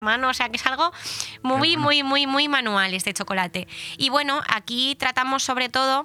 mano, o sea que es algo muy manual este chocolate. Y bueno, aquí tratamos sobre todo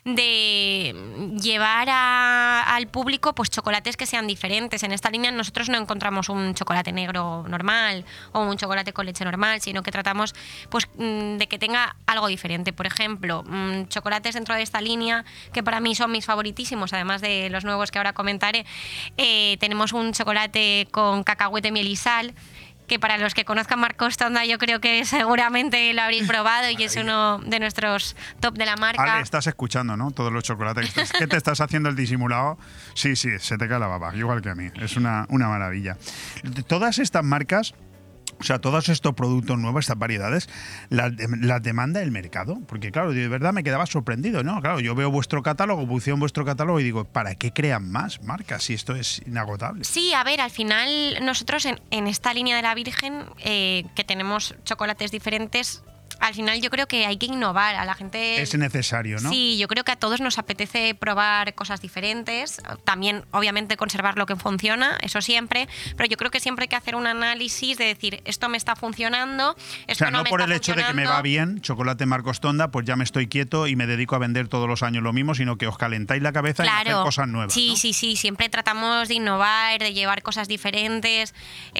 de llevar al público pues chocolates que sean diferentes. En esta línea nosotros no encontramos un chocolate negro normal o un chocolate con leche normal, sino que tratamos pues de que tenga algo diferente. Por ejemplo, chocolates dentro de esta línea que para mí son mis favoritísimos, además de los nuevos que ahora comentaré. Tenemos un chocolate con cacahuete, miel y sal, que para los que conozcan Marcos Tonda yo creo que seguramente lo habréis probado y es uno de nuestros top de la marca. Ale, estás escuchando, ¿no? Todos los chocolates que te estás haciendo el disimulado. Sí, se te cae la baba, igual que a mí. Es una maravilla. Todas estas marcas, o sea, todos estos productos nuevos, estas variedades, ¿las demanda el mercado? Porque claro, de verdad me quedaba sorprendido, ¿no? Claro, yo veo vuestro catálogo, buceo vuestro catálogo y digo, ¿para qué crean más marcas si esto es inagotable? Sí, a ver, al final nosotros en esta línea de la Virgen, que tenemos chocolates diferentes, al final yo creo que hay que innovar a la gente. Es necesario, ¿no? Sí, yo creo que a todos nos apetece probar cosas diferentes. También, obviamente, conservar lo que funciona, eso siempre. Pero yo creo que siempre hay que hacer un análisis de decir, esto me está funcionando, esto o sea, no por el hecho de que me va bien, chocolate Marcos Tonda, pues ya me estoy quieto y me dedico a vender todos los años lo mismo, sino que os calentáis la cabeza y hacer cosas nuevas. Sí, ¿no? sí, siempre tratamos de innovar, de llevar cosas diferentes.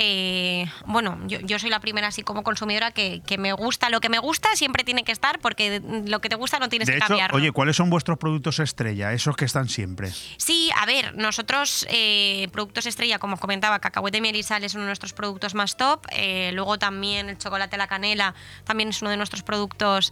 Bueno, yo soy la primera así como consumidora que me gusta lo que me gusta, siempre tiene que estar, porque lo que te gusta no tienes que cambiarlo. Oye, ¿cuáles son vuestros productos estrella, esos que están siempre? Sí, a ver, nosotros, productos estrella, como comentaba, cacahuete, miel y sal es uno de nuestros productos más top. Luego también el chocolate a la canela también es uno de nuestros productos,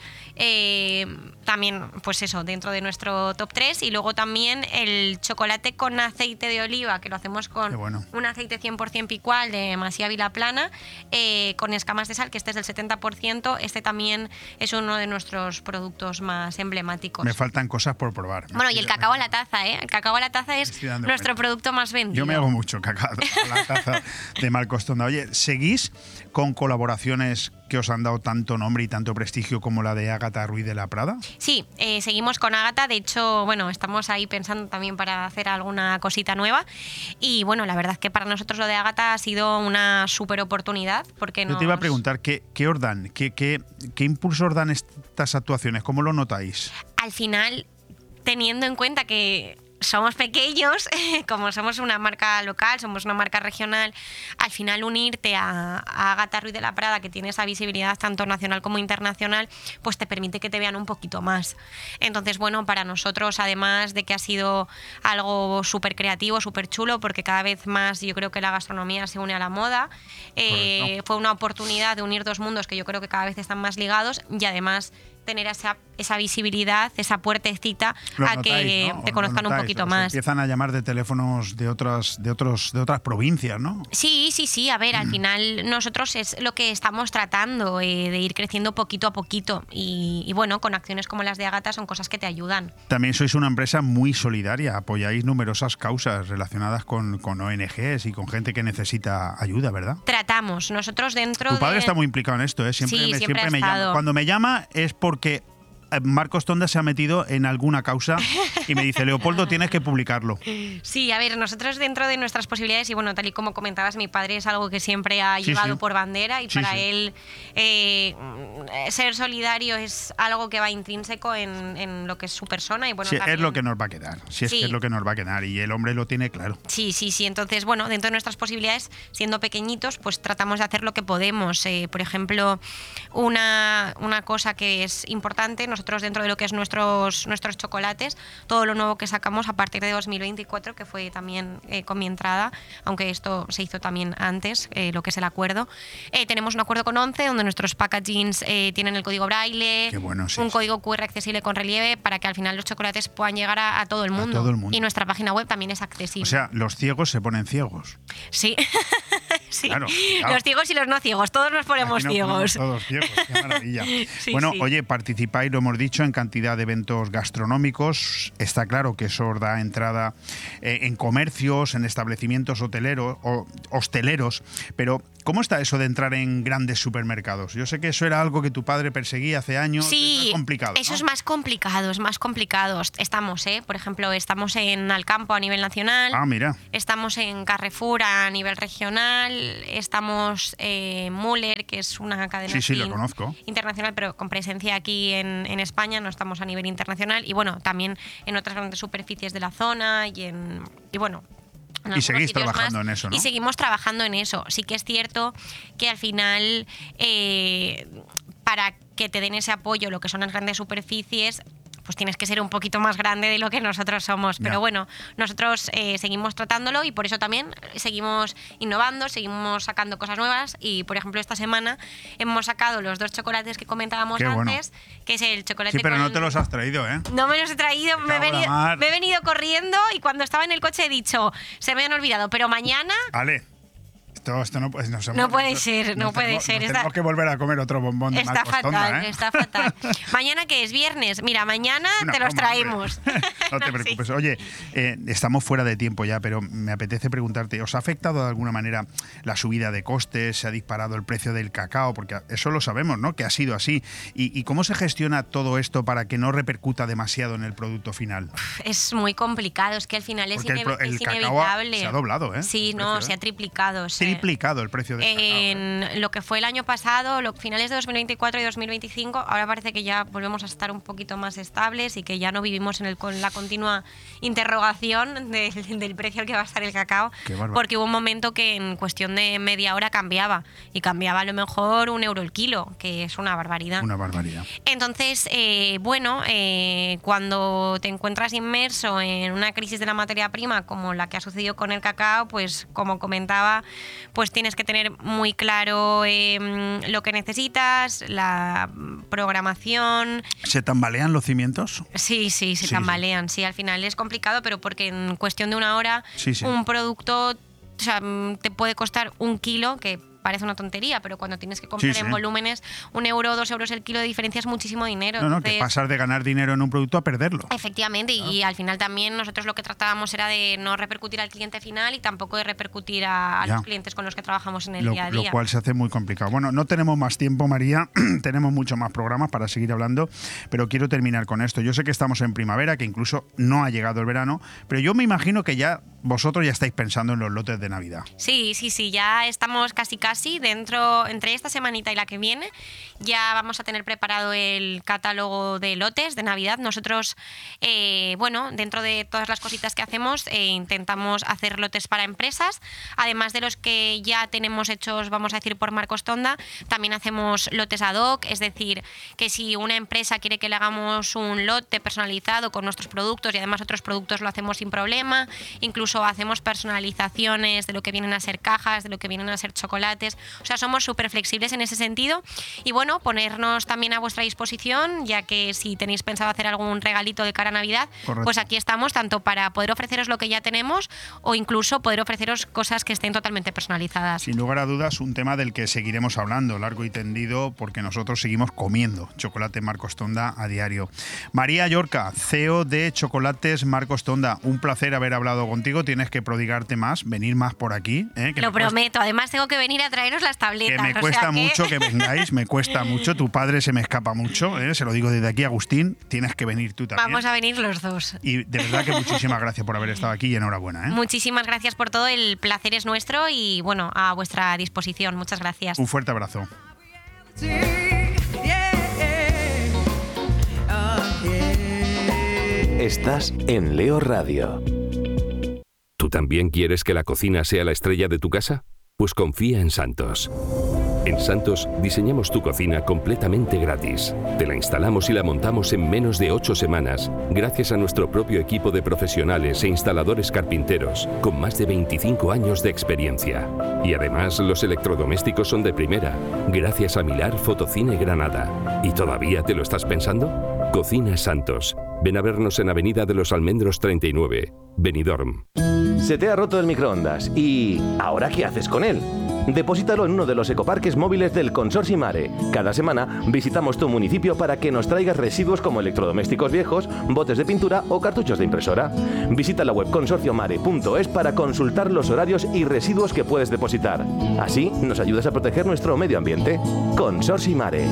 también, pues eso, dentro de nuestro top 3. Y luego también el chocolate con aceite de oliva, que lo hacemos con un aceite 100% picual de Masía Vilaplana, con escamas de sal, que este es del 70%. Este también es uno de nuestros productos más emblemáticos. Me faltan cosas por probar. Bueno, y el cacao a la taza, ¿eh? El cacao a la taza es nuestro producto más vendido. Yo me hago mucho cacao a la taza de Marcos Tonda. Oye, ¿seguís con colaboraciones que os han dado tanto nombre y tanto prestigio como la de Ágata Ruiz de la Prada? Sí, seguimos con Ágata. De hecho, bueno, estamos ahí pensando también para hacer alguna cosita nueva. Y bueno, la verdad es que para nosotros lo de Ágata ha sido una súper oportunidad. Yo te iba a preguntar, ¿qué os dan? ¿Qué impulso os dan estas actuaciones? ¿Cómo lo notáis? Al final, teniendo en cuenta que somos pequeños, como somos una marca local, somos una marca regional, al final unirte a Ágata Ruiz de la Prada, que tiene esa visibilidad tanto nacional como internacional, pues te permite que te vean un poquito más. Entonces, bueno, para nosotros, además de que ha sido algo súper creativo, súper chulo, porque cada vez más yo creo que la gastronomía se une a la moda, fue una oportunidad de unir dos mundos que yo creo que cada vez están más ligados y además tener esa visibilidad, esa puertecita a que te conozcan un poquito más. Empiezan a llamar de teléfonos de otras provincias, ¿no? Sí. A ver, al final nosotros es lo que estamos tratando, de ir creciendo poquito a poquito. Y bueno, con acciones como las de Ágata son cosas que te ayudan. También sois una empresa muy solidaria, apoyáis numerosas causas relacionadas con ONGs y con gente que necesita ayuda, ¿verdad? Tratamos. Nosotros dentro Tu padre está muy implicado en esto, ¿eh? Siempre me llama. Cuando me llama es porque Marcos Tonda se ha metido en alguna causa y me dice, Leopoldo, tienes que publicarlo. Sí, a ver, nosotros dentro de nuestras posibilidades, y bueno, tal y como comentabas, mi padre es algo que siempre ha llevado por bandera y para él ser solidario es algo que va intrínseco en lo que es su persona. Y bueno, es lo que nos va a quedar, que es lo que nos va a quedar y el hombre lo tiene claro. Sí, entonces, bueno, dentro de nuestras posibilidades, siendo pequeñitos, pues tratamos de hacer lo que podemos. Por ejemplo, una cosa que es importante, nosotros dentro de lo que es nuestros chocolates, todo lo nuevo que sacamos a partir de 2024, que fue también con mi entrada, aunque esto se hizo también antes, lo que es el acuerdo. Tenemos un acuerdo con ONCE, donde nuestros packagings tienen el código braille, un código QR accesible con relieve, para que al final los chocolates puedan llegar a todo el mundo. Y nuestra página web también es accesible. O sea, los ciegos se ponen ciegos. Sí. Sí. Claro. Los ciegos y los no ciegos, todos nos ponemos ciegos. Todos ciegos, qué maravilla. Oye, participáis, lo hemos dicho, en cantidad de eventos gastronómicos. Está claro que eso os da entrada en comercios, en establecimientos hosteleros, pero ¿Cómo está eso de entrar en grandes supermercados? Yo sé que eso era algo que tu padre perseguía hace años. Sí, es complicado, ¿no? eso es más complicado, Estamos, por ejemplo, estamos en Alcampo a nivel nacional. Ah, mira. Estamos en Carrefour a nivel regional. Estamos en Müller, que es una cadena Sí, lo conozco. internacional, pero con presencia aquí en España. No estamos a nivel internacional. Y bueno, también en otras grandes superficies de la zona y bueno. Y seguís trabajando en eso, ¿no? Y seguimos trabajando en eso. Sí que es cierto que al final, para que te den ese apoyo, lo que son las grandes superficies, pues tienes que ser un poquito más grande de lo que nosotros somos. Pero bueno, nosotros seguimos tratándolo y por eso también seguimos innovando, seguimos sacando cosas nuevas. Y, por ejemplo, esta semana hemos sacado los 2 chocolates que comentábamos antes, que es el chocolate. Sí, pero no te los has traído, ¿eh? No me los he traído, me he venido corriendo y cuando estaba en el coche he dicho, se me han olvidado, pero mañana... Vale. Esto no puede ser. No puede ser. Tenemos que volver a comer otro bombón de Marcos Tonda, ¿eh? Está fatal. ¿Mañana qué es? ¿Viernes? Mira, mañana te los traemos. No te preocupes. Sí. Oye, estamos fuera de tiempo ya, pero me apetece preguntarte, ¿os ha afectado de alguna manera la subida de costes? ¿Se ha disparado el precio del cacao? Porque eso lo sabemos, ¿no? Que ha sido así. ¿Y cómo se gestiona todo esto para que no repercuta demasiado en el producto final? Es muy complicado. Es que al final es inevitable. El cacao se ha doblado, ¿eh? Sí, se ha triplicado. Triplicado el precio del cacao. En lo que fue el año pasado, finales de 2024 y 2025, ahora parece que ya volvemos a estar un poquito más estables y que ya no vivimos con la continua interrogación del precio al que va a estar el cacao, porque hubo un momento que en cuestión de media hora cambiaba, y cambiaba a lo mejor €1 el kilo, que es una barbaridad. Una barbaridad. Entonces, cuando te encuentras inmerso en una crisis de la materia prima como la que ha sucedido con el cacao, pues como comentaba, pues tienes que tener muy claro lo que necesitas, la programación. ¿Se tambalean los cimientos? Sí, se tambalean. Sí, al final es complicado, pero porque en cuestión de una hora un producto, te puede costar 1 kilo, que parece una tontería, pero cuando tienes que comprar en volúmenes, €1, €2 el kilo de diferencia es muchísimo dinero. Entonces, que pasar de ganar dinero en un producto a perderlo. Efectivamente, y al final también nosotros lo que tratábamos era de no repercutir al cliente final y tampoco de repercutir a los clientes con los que trabajamos en el día a día. Lo cual se hace muy complicado. Bueno, no tenemos más tiempo, María, tenemos muchos más programas para seguir hablando, pero quiero terminar con esto. Yo sé que estamos en primavera, que incluso no ha llegado el verano, pero yo me imagino que ya vosotros ya estáis pensando en los lotes de Navidad. Sí, ya estamos casi entre esta semanita y la que viene ya vamos a tener preparado el catálogo de lotes de Navidad. Nosotros, dentro de todas las cositas que hacemos, intentamos hacer lotes para empresas, además de los que ya tenemos hechos, vamos a decir, por Marcos Tonda. También hacemos lotes ad hoc, es decir, que si una empresa quiere que le hagamos un lote personalizado con nuestros productos y además otros productos, lo hacemos sin problema. Incluso hacemos personalizaciones de lo que vienen a ser cajas, de lo que vienen a ser chocolates. O sea, somos súper flexibles en ese sentido. Y bueno, ponernos también a vuestra disposición, ya que si tenéis pensado hacer algún regalito de cara a Navidad, pues aquí estamos, tanto para poder ofreceros lo que ya tenemos o incluso poder ofreceros cosas que estén totalmente personalizadas. Sin lugar a dudas, un tema del que seguiremos hablando largo y tendido, porque nosotros seguimos comiendo chocolate Marcos Tonda a diario. María Llorca, CEO de Chocolates Marcos Tonda, un placer haber hablado contigo. Tienes que prodigarte más, venir más por aquí. Lo prometo. Además, tengo que venir a traeros las tabletas. Que me cuesta mucho que vengáis, me cuesta mucho. Tu padre se me escapa mucho, se lo digo desde aquí, Agustín. Tienes que venir tú también. Vamos a venir los dos. Y de verdad que muchísimas gracias por haber estado aquí y enhorabuena. Muchísimas gracias por todo, el placer es nuestro y bueno, a vuestra disposición. Muchas gracias. Un fuerte abrazo. Estás en Leo Radio. ¿Tú también quieres que la cocina sea la estrella de tu casa? Pues confía en Santos. En Santos diseñamos tu cocina completamente gratis. Te la instalamos y la montamos en menos de 8 semanas, gracias a nuestro propio equipo de profesionales e instaladores carpinteros, con más de 25 años de experiencia. Y además los electrodomésticos son de primera, gracias a Milar Fotocine Granada. ¿Y todavía te lo estás pensando? Cocina Santos. Ven a vernos en Avenida de los Almendros 39, Benidorm. Se te ha roto el microondas y ¿ahora qué haces con él? Deposítalo en uno de los ecoparques móviles del Consorcio Mare. Cada semana visitamos tu municipio para que nos traigas residuos como electrodomésticos viejos, botes de pintura o cartuchos de impresora. Visita la web consorciomare.es para consultar los horarios y residuos que puedes depositar. Así nos ayudas a proteger nuestro medio ambiente. Consorcio Mare.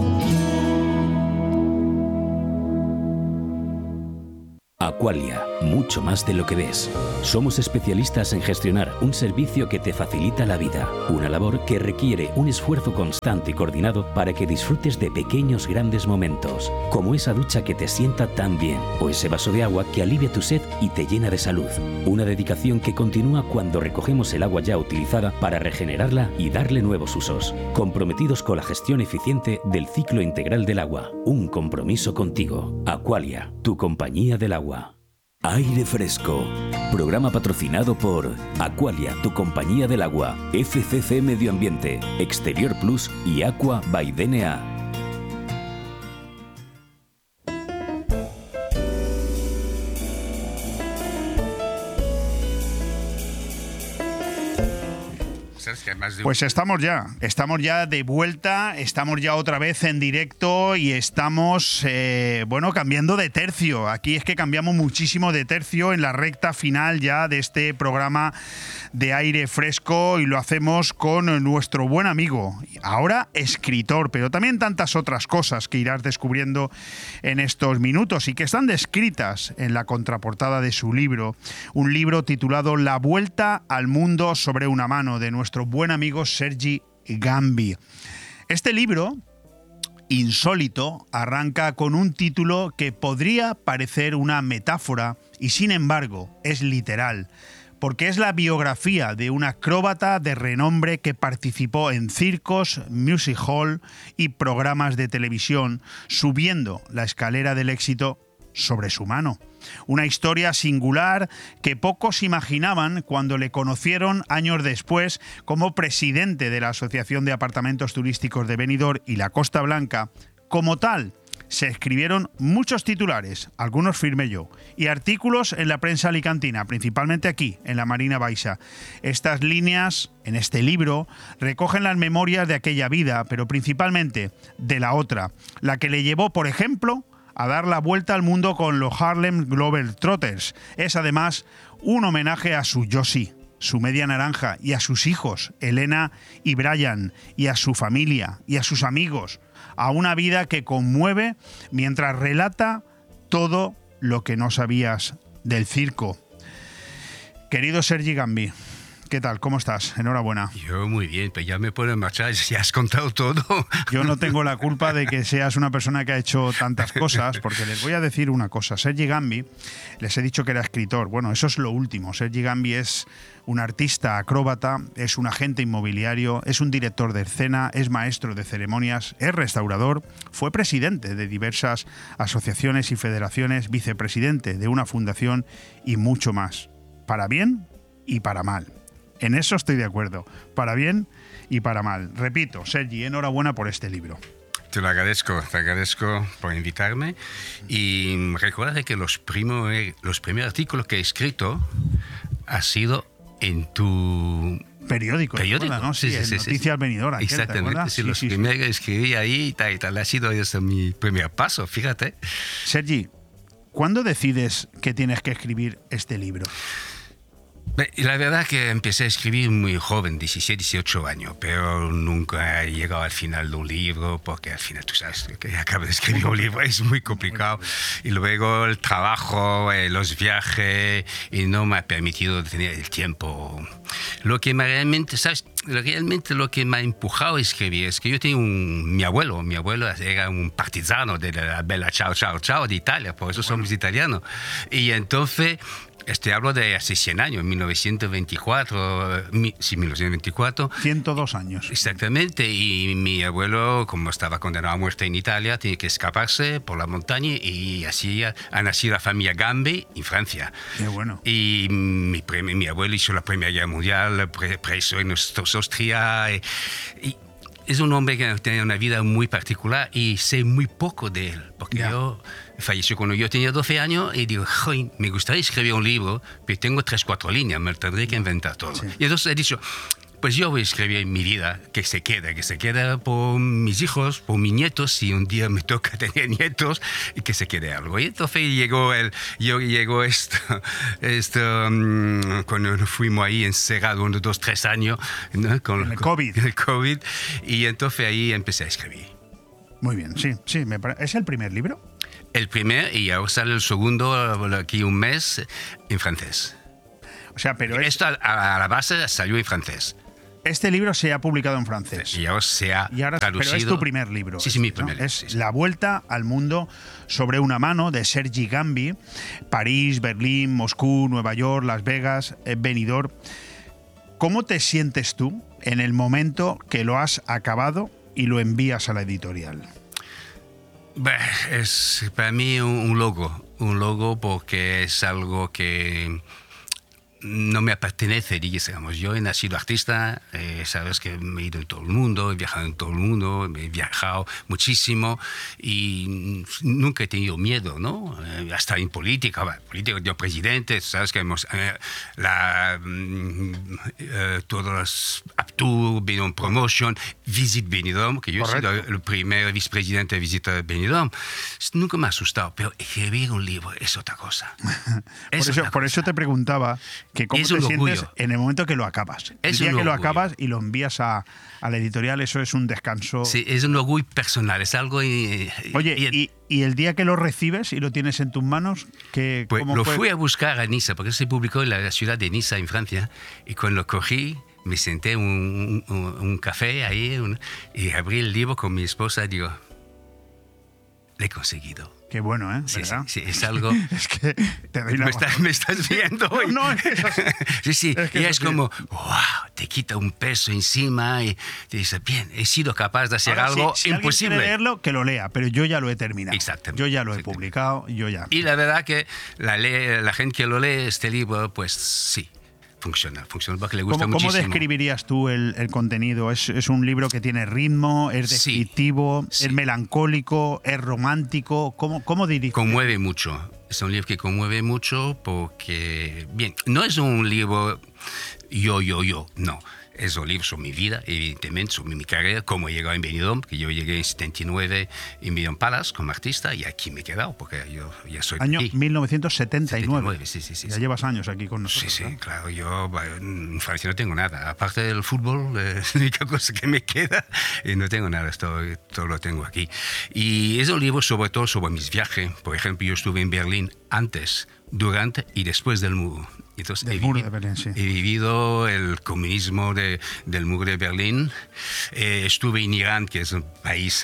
Aqualia, mucho más de lo que ves. Somos especialistas en gestionar un servicio que te facilita la vida, una labor que requiere un esfuerzo constante y coordinado para que disfrutes de pequeños grandes momentos, como esa ducha que te sienta tan bien, o ese vaso de agua que alivia tu sed y te llena de salud. Una dedicación que continúa cuando recogemos el agua ya utilizada para regenerarla y darle nuevos usos, comprometidos con la gestión eficiente del ciclo integral del agua. Un compromiso contigo. Aqualia, tu compañía del agua. Aire Fresco, programa patrocinado por Aqualia, tu compañía del agua, FCC Medio Ambiente, Exterior Plus y Aqua by DNA. Pues estamos ya de vuelta, estamos ya otra vez en directo y estamos, cambiando de tercio. Aquí es que cambiamos muchísimo de tercio en la recta final ya de este programa de Aire Fresco y lo hacemos con nuestro buen amigo, ahora escritor, pero también tantas otras cosas que irás descubriendo en estos minutos y que están descritas en la contraportada de su libro, un libro titulado La Vuelta al Mundo sobre una mano, de nuestro buen amigo Sergi Gambi. Este libro, insólito, arranca con un título que podría parecer una metáfora y sin embargo es literal, porque es la biografía de un acróbata de renombre que participó en circos, music hall y programas de televisión, subiendo la escalera del éxito sobre su mano. Una historia singular que pocos imaginaban cuando le conocieron años después como presidente de la Asociación de Apartamentos Turísticos de Benidorm y la Costa Blanca. Como tal, se escribieron muchos titulares, algunos firmé yo, y artículos en la prensa alicantina, principalmente aquí, en la Marina Baixa. Estas líneas, en este libro, recogen las memorias de aquella vida, pero principalmente de la otra, la que le llevó, por ejemplo, a dar la vuelta al mundo con los Harlem Globetrotters. Es además un homenaje a su Josie, su media naranja, y a sus hijos, Elena y Brian, y a su familia, y a sus amigos, a una vida que conmueve mientras relata todo lo que no sabías del circo. Querido Sergi Gambi, ¿qué tal? ¿Cómo estás? Enhorabuena. Yo muy bien, pues ya me puedo marchar, ya has contado todo. Yo no tengo la culpa de que seas una persona que ha hecho tantas cosas, porque les voy a decir una cosa. Sergi Gambi, les he dicho que era escritor. Bueno, eso es lo último. Sergi Gambi es un artista acróbata, es un agente inmobiliario, es un director de escena, es maestro de ceremonias, es restaurador, fue presidente de diversas asociaciones y federaciones, vicepresidente de una fundación y mucho más. Para bien y para mal. En eso estoy de acuerdo, para bien y para mal. Repito, Sergi, enhorabuena por este libro. Te agradezco por invitarme y recuerda que los primeros artículos que he escrito ha sido en tu periódico, ¿no? Sí, Noticias Benidorm. Exactamente, sí, los primeros que escribí ahí y tal, ha sido desde mi primer paso, fíjate. Sergi, ¿cuándo decides que tienes que escribir este libro? La verdad que empecé a escribir muy joven, 17, 18 años, pero nunca he llegado al final de un libro, porque al final tú sabes que acabo de escribir un libro, es muy complicado. Y luego el trabajo, los viajes, y no me ha permitido tener el tiempo. Lo que realmente me ha empujado a escribir es que yo tenía mi abuelo era un partisano de la Bella Ciao Ciao Ciao de Italia, por eso somos italianos. Y entonces... hablo de hace 100 años, 1924. 102 años. Exactamente, y mi abuelo, como estaba condenado a muerte en Italia, tenía que escaparse por la montaña y así ha nacido la familia Gambi en Francia. Qué bueno. Y mi abuelo hizo la Primera Guerra Mundial, preso en Austria. Y es un hombre que tenía una vida muy particular y sé muy poco de él, porque yo... Falleció cuando yo tenía 12 años y digo, me gustaría escribir un libro, pero tengo 3-4 líneas, me lo tendré que inventar todo. Sí. Y entonces he dicho, Pues yo voy a escribir mi vida, que se quede por mis hijos, por mis nietos, si un día me toca tener nietos, y que se quede algo. Y entonces llegó esto cuando fuimos ahí encerrados 1, 2, 3 años, ¿no? Con el COVID. El COVID, y entonces ahí empecé a escribir. Muy bien, sí. ¿Es el primer libro? El primer, y ahora sale el segundo, aquí un mes, en francés. O sea, pero Esto a la base salió en francés. este libro se ha publicado en francés. Y ahora se ha traducido. Pero es tu primer libro. Sí, mi primer libro. Es sí. La vuelta al mundo sobre una mano, de Sergi Gambi. París, Berlín, Moscú, Nueva York, Las Vegas, Benidorm. ¿Cómo te sientes tú en el momento que lo has acabado y lo envías a la editorial? Es para mí un logro porque es algo que no me pertenece, digamos. Yo he nacido artista, sabes que me he ido en todo el mundo, he viajado en todo el mundo, he viajado muchísimo y nunca he tenido miedo, ¿no? Hasta en política, yo presidente, sabes que hemos todos los Aptur, Benidorm Promotion, Visit Benidorm, que yo he sido el primer vicepresidente de Visit Benidorm. Nunca me ha asustado, pero escribir un libro es otra cosa. Por eso te preguntaba que cómo te sientes en el momento que lo acabas. El día que lo acabas y lo envías a la editorial, eso es un descanso. Sí, es un orgullo personal, es algo... Oye, ¿y el día que lo recibes y lo tienes en tus manos? Pues lo fui a buscar a Niza, porque se publicó en la ciudad de Niza, en Francia, y cuando lo cogí, me senté en un café ahí y abrí el libro con mi esposa y digo, lo he conseguido. Qué bueno, ¿eh? Sí, ¿verdad? sí, es algo... Es que te doy la me estás viendo. No, es así. Sí, Es que y es es así. como, wow, te quita un peso encima y te dice, bien, he sido capaz de hacer Ahora, algo si imposible. alguien quiere leerlo, que lo lea, pero yo ya lo he terminado. Exactamente. Yo ya lo he publicado, yo ya. Y la verdad que la gente que lo lee este libro, pues sí, funciona porque le gusta ¿Cómo muchísimo. describirías tú el contenido? ¿Es un libro que tiene ritmo, es descriptivo, Sí. es melancólico, es romántico? ¿Cómo diriges? Conmueve mucho. Es un libro que conmueve mucho porque, bien, no es un libro yo, no. Es un libro sobre mi vida, evidentemente, sobre mi carrera, cómo he llegado en Benidorm, que yo llegué en 79 en Benidorm Palace como artista y aquí me he quedado porque yo ya soy Año aquí. 1979. Sí. Ya llevas años aquí con nosotros. Sí, ¿no? claro. Yo en Francia no tengo nada. Aparte del fútbol, es la única cosa que me queda. Y no tengo nada, todo lo tengo aquí. Y es un libro sobre todo sobre mis viajes. Por ejemplo, yo estuve en Berlín antes, durante y después del muro. Entonces, Del muro de Berlín, sí. He vivido el comunismo del muro de Berlín. Estuve en Irán, que es un país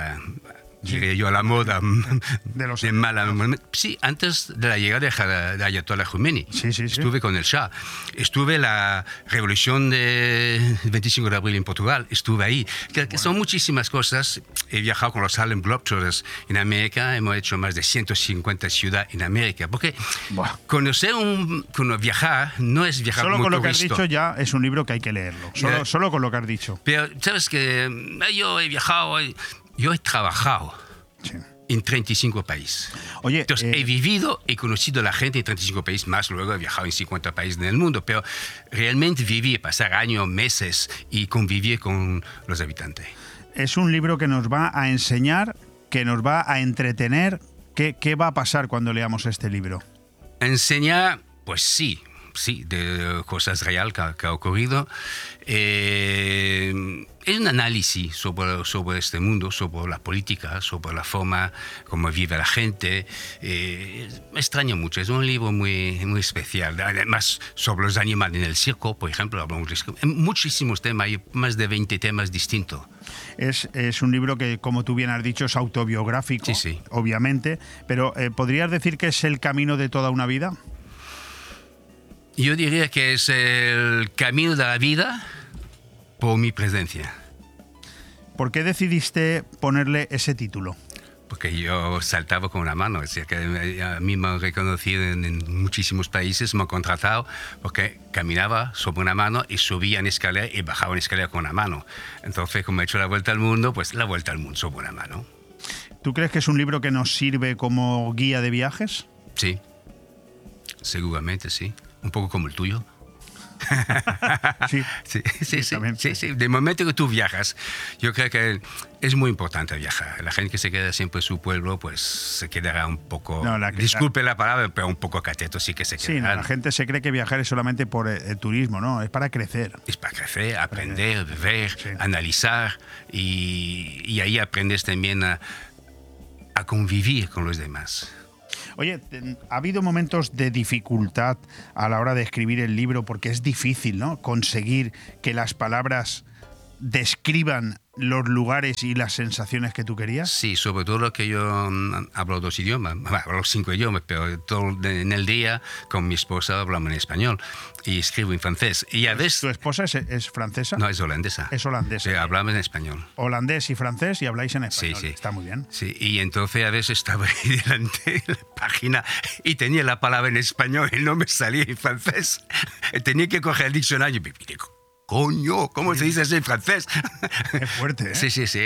diré yo a la moda de mala. Sí, antes de la llegada de Ayatollah Khomeini. Sí. Estuve con el Shah. Estuve en la revolución del 25 de abril en Portugal. Estuve ahí. Que son muchísimas cosas. He viajado con los Harlem Globetrotters en América. Hemos hecho más de 150 ciudades en América. Porque viajar no es viajar Solo como con lo que has turista. dicho ya es un libro que hay que leerlo. Solo con lo que has dicho. Pero, ¿sabes que yo he viajado, yo he trabajado en 35 países. Oye, entonces, he vivido, he conocido a la gente en 35 países, más luego he viajado en 50 países del mundo, pero realmente vivir, pasar años, meses y convivir con los habitantes. Es un libro que nos va a enseñar, que nos va a entretener. ¿Qué va a pasar cuando leamos este libro? Enseñar, pues sí, de cosas reales que ha ocurrido. Es un análisis sobre este mundo, sobre la política, sobre la forma como vive la gente. Me extraña mucho, es un libro muy, muy especial. Además, sobre los animales en el circo, por ejemplo, hablamos de muchísimos temas, hay más de 20 temas distintos. Es un libro que, como tú bien has dicho, es autobiográfico, sí. Obviamente, pero ¿podrías decir que es el camino de toda una vida? Yo diría que es el camino de la vida por mi presencia. ¿Por qué decidiste ponerle ese título? Porque yo saltaba con una mano, es decir, que a mí me han reconocido en muchísimos países, me han contratado porque caminaba sobre una mano y subía en escalera y bajaba en escalera con una mano. Entonces, como he hecho la vuelta al mundo, pues la vuelta al mundo sobre una mano. ¿Tú crees que es un libro que nos sirve como guía de viajes? Sí, seguramente sí. Un poco como el tuyo. Sí, Sí. también. Sí. De momento que tú viajas, yo creo que es muy importante viajar. La gente que se queda siempre en su pueblo, pues se quedará un poco, disculpe la palabra, pero un poco cateto sí que se Sí, quedará. la gente se cree que viajar es solamente por el turismo, ¿no? Es para crecer. Es para crecer, aprender, ver, Sí. analizar y ahí aprendes también a convivir con los demás. Oye, ¿ha habido momentos de dificultad a la hora de escribir el libro? Porque es difícil, ¿no? Conseguir que las palabras describan los lugares y las sensaciones que tú querías. Sí, sobre todo que yo hablo 2 idiomas, hablo 5 idiomas, pero en el día con mi esposa hablamos en español y escribo en francés. Y a veces... ¿Tu esposa es francesa? No, es holandesa. Es holandesa. Sí, hablamos en español. Holandés y francés y habláis en español. Sí. Está muy bien. Sí, y entonces a veces estaba ahí delante de la página y tenía la palabra en español y no me salía en francés. Tenía que coger el diccionario y me digo, coño, ¿cómo se dice eso en francés? Es fuerte, ¿eh? Sí.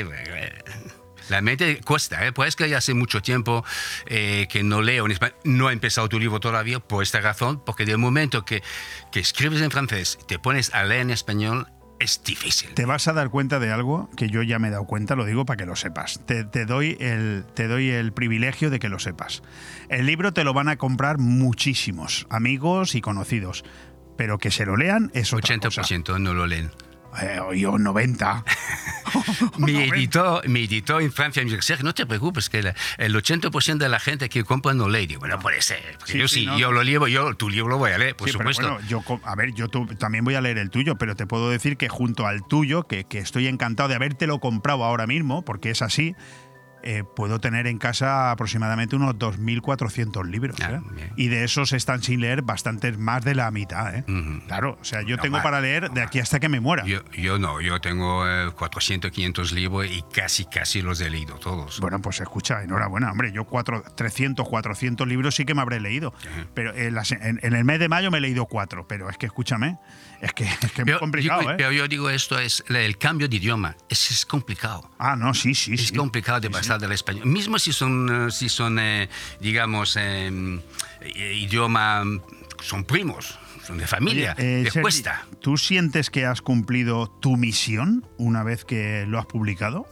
La mente cuesta, ¿eh? Pues que ya hace mucho tiempo que no leo en español. No he empezado tu libro todavía por esta razón, porque del momento que escribes en francés y te pones a leer en español, es difícil. Te vas a dar cuenta de algo que yo ya me he dado cuenta, lo digo para que lo sepas. Te doy el privilegio de que lo sepas. El libro te lo van a comprar muchísimos amigos y conocidos, pero que se lo lean es otra 80% cosa. no lo leen. Yo 90. Mi editor en Francia me dice, Sergio, no te preocupes, que el 80% de la gente que compra no lee. Digo, bueno, puede ser. Porque yo lo llevo, tu libro lo voy a leer, por supuesto. Pero bueno, yo también voy a leer el tuyo, pero te puedo decir que junto al tuyo, que estoy encantado de habértelo comprado ahora mismo, porque es así, puedo tener en casa aproximadamente unos 2.400 libros. Y de esos están sin leer bastantes más de la mitad. Uh-huh. Claro, o sea, yo tengo para leer de aquí hasta que me muera. Yo no, yo tengo 400, 500 libros y casi los he leído todos. Bueno, pues escucha, enhorabuena, hombre, yo 300, 400 libros sí que me habré leído. Uh-huh. Pero en el mes de mayo me he leído 4, pero es que escúchame, es que es muy complicado. Pero yo digo esto, es el cambio de idioma, es complicado. Ah, no, sí. Es complicado de pasar del español. Mismo si son digamos, idioma, son primos, son de familia, Sergi, cuesta. ¿Tú sientes que has cumplido tu misión una vez que lo has publicado?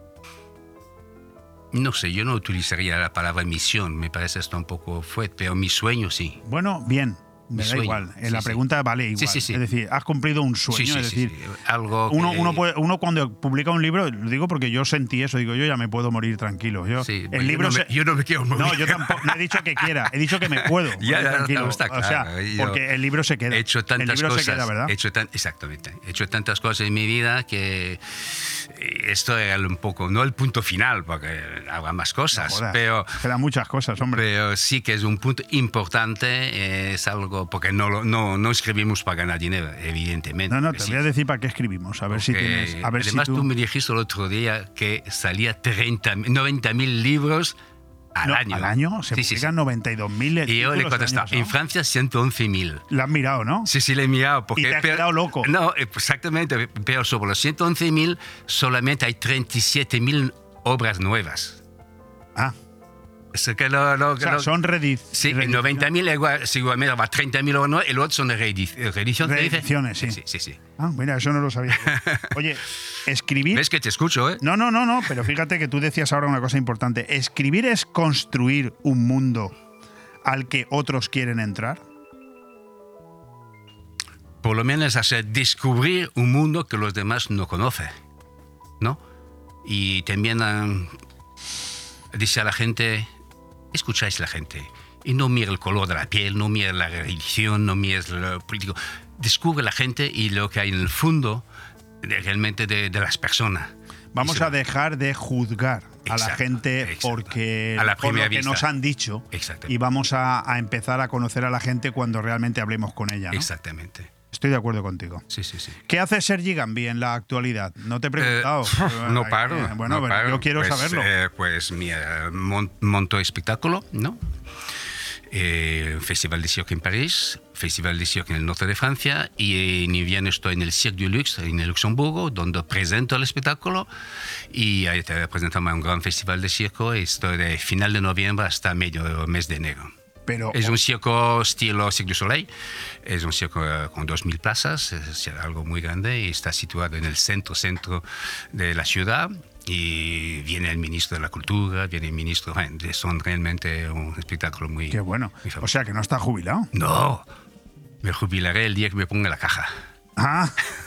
No sé, yo no utilizaría la palabra misión, me parece esto un poco fuerte, pero mi sueño sí. Bueno, bien. Me da sueño. igual. Sí, la pregunta vale igual. Sí. Es decir, has cumplido un sueño. Es decir, algo uno cuando publica un libro, lo digo porque yo sentí eso, digo, yo ya me puedo morir tranquilo. Yo no me quiero morir. No, yo tampoco, no he dicho que quiera, he dicho que me puedo morir tranquilo. Está claro. O sea, porque el libro se queda. He hecho tantas el libro cosas, se queda, ¿verdad? Exactamente. He hecho tantas cosas en mi vida que esto era un poco, no el punto final, porque habrá más cosas, Joder, pero quedan muchas cosas, hombre. Pero sí que es un punto importante, es algo, porque no escribimos para ganar dinero, evidentemente. No, te voy a decir para qué escribimos, a ver si tienes... Además, tú me dijiste el otro día que salía 90.000 libros al año. ¿Al año? Se publican 92.000 Y yo le he contestado, en Francia 111.000. ¿La has mirado, no? Sí, le he mirado. Porque, y te has quedado loco. No, exactamente, pero sobre los 111.000 solamente hay 37.000 obras nuevas. Ah. Es que son reediciones. Sí, 90.000 igual, seguramente va 30.000 o no, el otro son reediciones. Reediciones, sí. Sí. Ah, mira, eso no lo sabía. Oye, escribir... ¿Ves que te escucho, eh? No, pero fíjate que tú decías ahora una cosa importante. ¿Escribir es construir un mundo al que otros quieren entrar? Por lo menos hacer descubrir un mundo que los demás no conocen, ¿no? Y también dice a la gente, escucháis a la gente, y no mire el color de la piel, no mire la religión, no mire lo político. Descubre la gente y lo que hay en el fondo realmente de las personas. Vamos a dejar de juzgar a la gente por lo que nos han dicho y vamos a empezar a conocer a la gente cuando realmente hablemos con ella, ¿no? Exactamente. Estoy de acuerdo contigo. Sí. ¿Qué hace Sergi Gambi en la actualidad? No te he preguntado. No paro. Yo quiero saberlo. Pues mira, monto espectáculo, ¿no? Festival de Cirque en París, Festival de Cirque en el norte de Francia, y en invierno estoy en el Cirque du Luxe en el Luxemburgo, donde presento el espectáculo, y ahí presentamos un gran festival de circo, y estoy de final de noviembre hasta medio mes de enero. Pero, es un circo estilo Cirque du Soleil, es un circo con 2.000 plazas, es algo muy grande y está situado en el centro de la ciudad. Y viene el ministro de la Cultura, viene el ministro... Son realmente un espectáculo muy... Qué bueno. muy famoso. O sea, que no está jubilado. No, me jubilaré el día que me ponga la caja. Ah,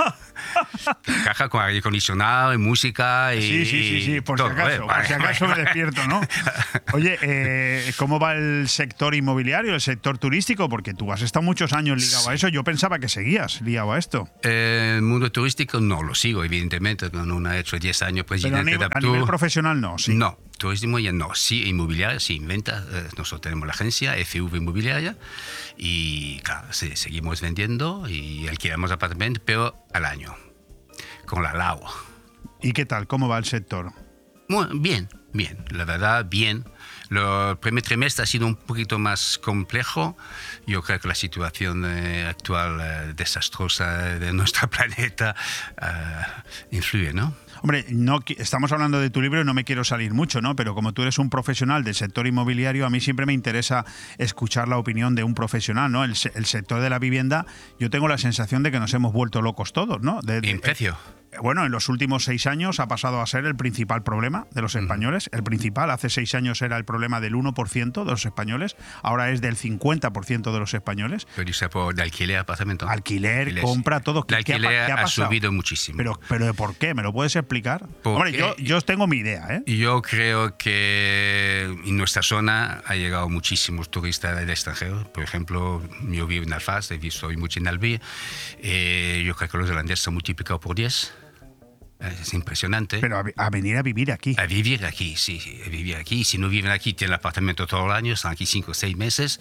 Caja con aire acondicionado y música y... sí, por todo, si acaso me despierto, ¿no? Oye, ¿cómo va el sector inmobiliario, el sector turístico? Porque tú has estado muchos años ligado a eso. Yo pensaba que seguías ligado a esto. El mundo turístico no lo sigo, evidentemente. No he hecho 10 años Pero presidente de a Aptur. nivel profesional no, sí. No, turismo ya no. Sí, inmobiliaria, sí, en venta. Nosotros tenemos la agencia FV Inmobiliaria y claro, seguimos vendiendo y alquilamos apartamentos, pero al año, con la LAO. ¿Y qué tal? ¿Cómo va el sector? Bueno, bien, la verdad, bien. El primer trimestre ha sido un poquito más complejo. Yo creo que la situación actual desastrosa de nuestro planeta influye, ¿no? Hombre, estamos hablando de tu libro y no me quiero salir mucho, ¿no? Pero como tú eres un profesional del sector inmobiliario, a mí siempre me interesa escuchar la opinión de un profesional, ¿no? El sector de la vivienda, yo tengo la sensación de que nos hemos vuelto locos todos, ¿no? ¿En precio? Bueno, en los últimos 6 años ha pasado a ser el principal problema de los españoles. El principal, hace 6 años era el problema del 1% de los españoles, ahora es del 50% de los españoles. Pero dice de alquiler, apartamento. Alquiler, compra, todo. El alquiler ¿Qué ha ha pasado? subido muchísimo. Pero ¿por qué? ¿Me lo puedes explicar? Hombre, yo tengo mi idea, ¿eh? Yo creo que en nuestra zona ha llegado muchísimos turistas del extranjero. Por ejemplo, yo vivo en Alfaz, he visto hoy mucho en Albi. Yo creo que los holandeses se han multiplicado por 10. Es impresionante. Pero a venir a vivir aquí. A vivir aquí, sí, a vivir aquí. Si no viven aquí, tienen el apartamento todo el año, están aquí 5 o 6 meses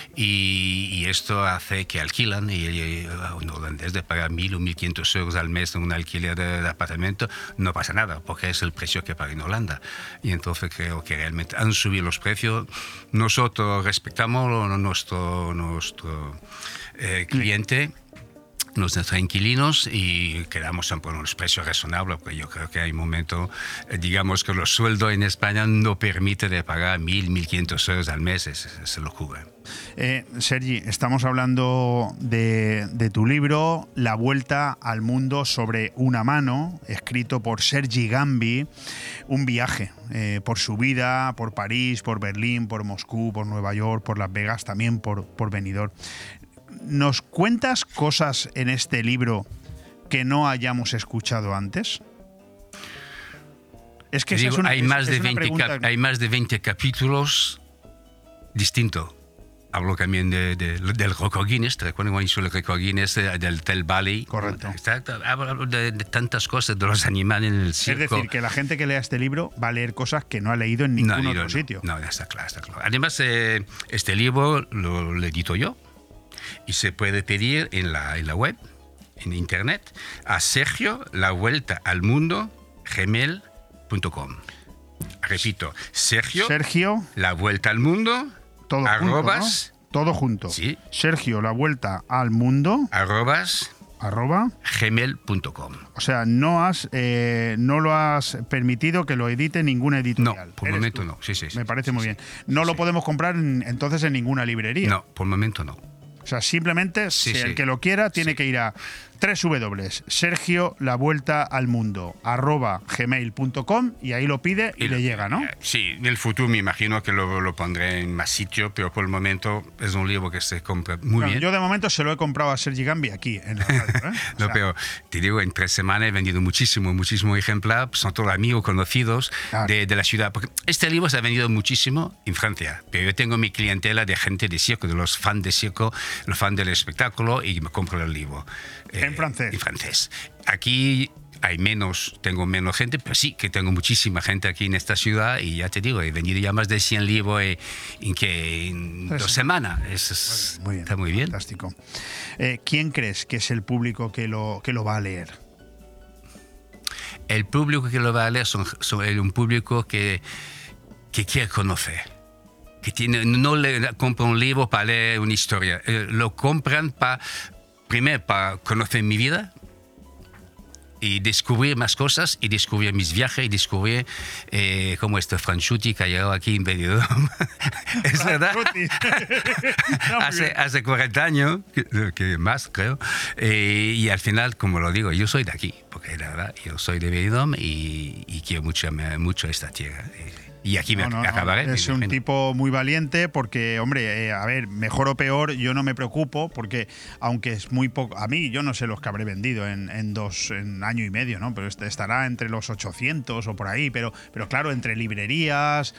y esto hace que alquilan y un holandés de pagar 1.000 o 1.500 euros al mes en un alquiler de apartamento, no pasa nada, porque es el precio que paga en Holanda. Y entonces creo que realmente han subido los precios. Nosotros respetamos nuestro cliente, nuestros inquilinos, y quedamos en unos precios razonables, porque yo creo que hay momentos, digamos que los sueldos en España no permiten de pagar 1.000, 1.500 euros al mes, es locura. Sergi, estamos hablando de tu libro, La Vuelta al Mundo sobre una mano, escrito por Sergi Gambi, un viaje por su vida, por París, por Berlín, por Moscú, por Nueva York, por Las Vegas, también por Benidorm. ¿Nos cuentas cosas en este libro que no hayamos escuchado antes? Es que digo, hay más de 20 capítulos distintos. Hablo también del récord Guinness, ¿te recuerdas cuando hizo el récord Guinness del Tell Valley? Correcto. Hablo de tantas cosas, de los animales en el circo. Es decir, que la gente que lea este libro va a leer cosas que no ha leído en ningún otro sitio. No, está claro. Además, este libro lo edito yo y se puede pedir en la web, en internet, a Sergio La Vuelta al Mundo gmail.com. Repito, Sergio La Vuelta al Mundo todo arrobas, junto, ¿no? Todo junto. Sí. Sergio La Vuelta al Mundo arroba gmail.com. O sea, no lo has permitido que lo edite ninguna editorial. No, por el momento no. Sí. Me parece muy bien. No lo podemos comprar entonces en ninguna librería. No, por el momento no. O sea, simplemente, el que lo quiera tiene que ir a www.sergiolavueltaalmundo @gmail.com y ahí lo pide y le llega, ¿no? Sí, en el futuro me imagino que lo pondré en más sitios, pero por el momento es un libro que se compra muy bien. Yo de momento se lo he comprado a Sergi Gambi aquí, en la radio, ¿eh? Pero te digo, en 3 semanas he vendido muchísimo ejemplar. Son todos amigos conocidos de la ciudad. Porque este libro se ha vendido muchísimo en Francia, pero yo tengo mi clientela de gente de circo, de los fans de circo, los fans del espectáculo, y me compro el libro. En francés. En francés. Aquí tengo menos gente, pero sí que tengo muchísima gente aquí en esta ciudad, y ya te digo, he vendido ya más de 100 libros en 2 semanas. Está muy bien. Fantástico. ¿Quién crees que es el público que lo va a leer? El público que lo va a leer son un público que quiere conocer. No le compra un libro para leer una historia. Lo compran primero para conocer mi vida y descubrir más cosas, y descubrir mis viajes, y descubrir cómo este Franchuti que ha llegado aquí en Benidorm. Es verdad. hace 40 años, que más creo, y al final, como lo digo, yo soy de aquí, porque la verdad, yo soy de Benidorm y quiero mucho esta tierra. Y aquí me acabaré. Es un tipo muy valiente porque, hombre, a ver, mejor o peor, yo no me preocupo porque, aunque es muy poco, a mí yo no sé los que habré vendido en año y medio, ¿no? Pero estará entre los 800 o por ahí, pero claro, entre librerías,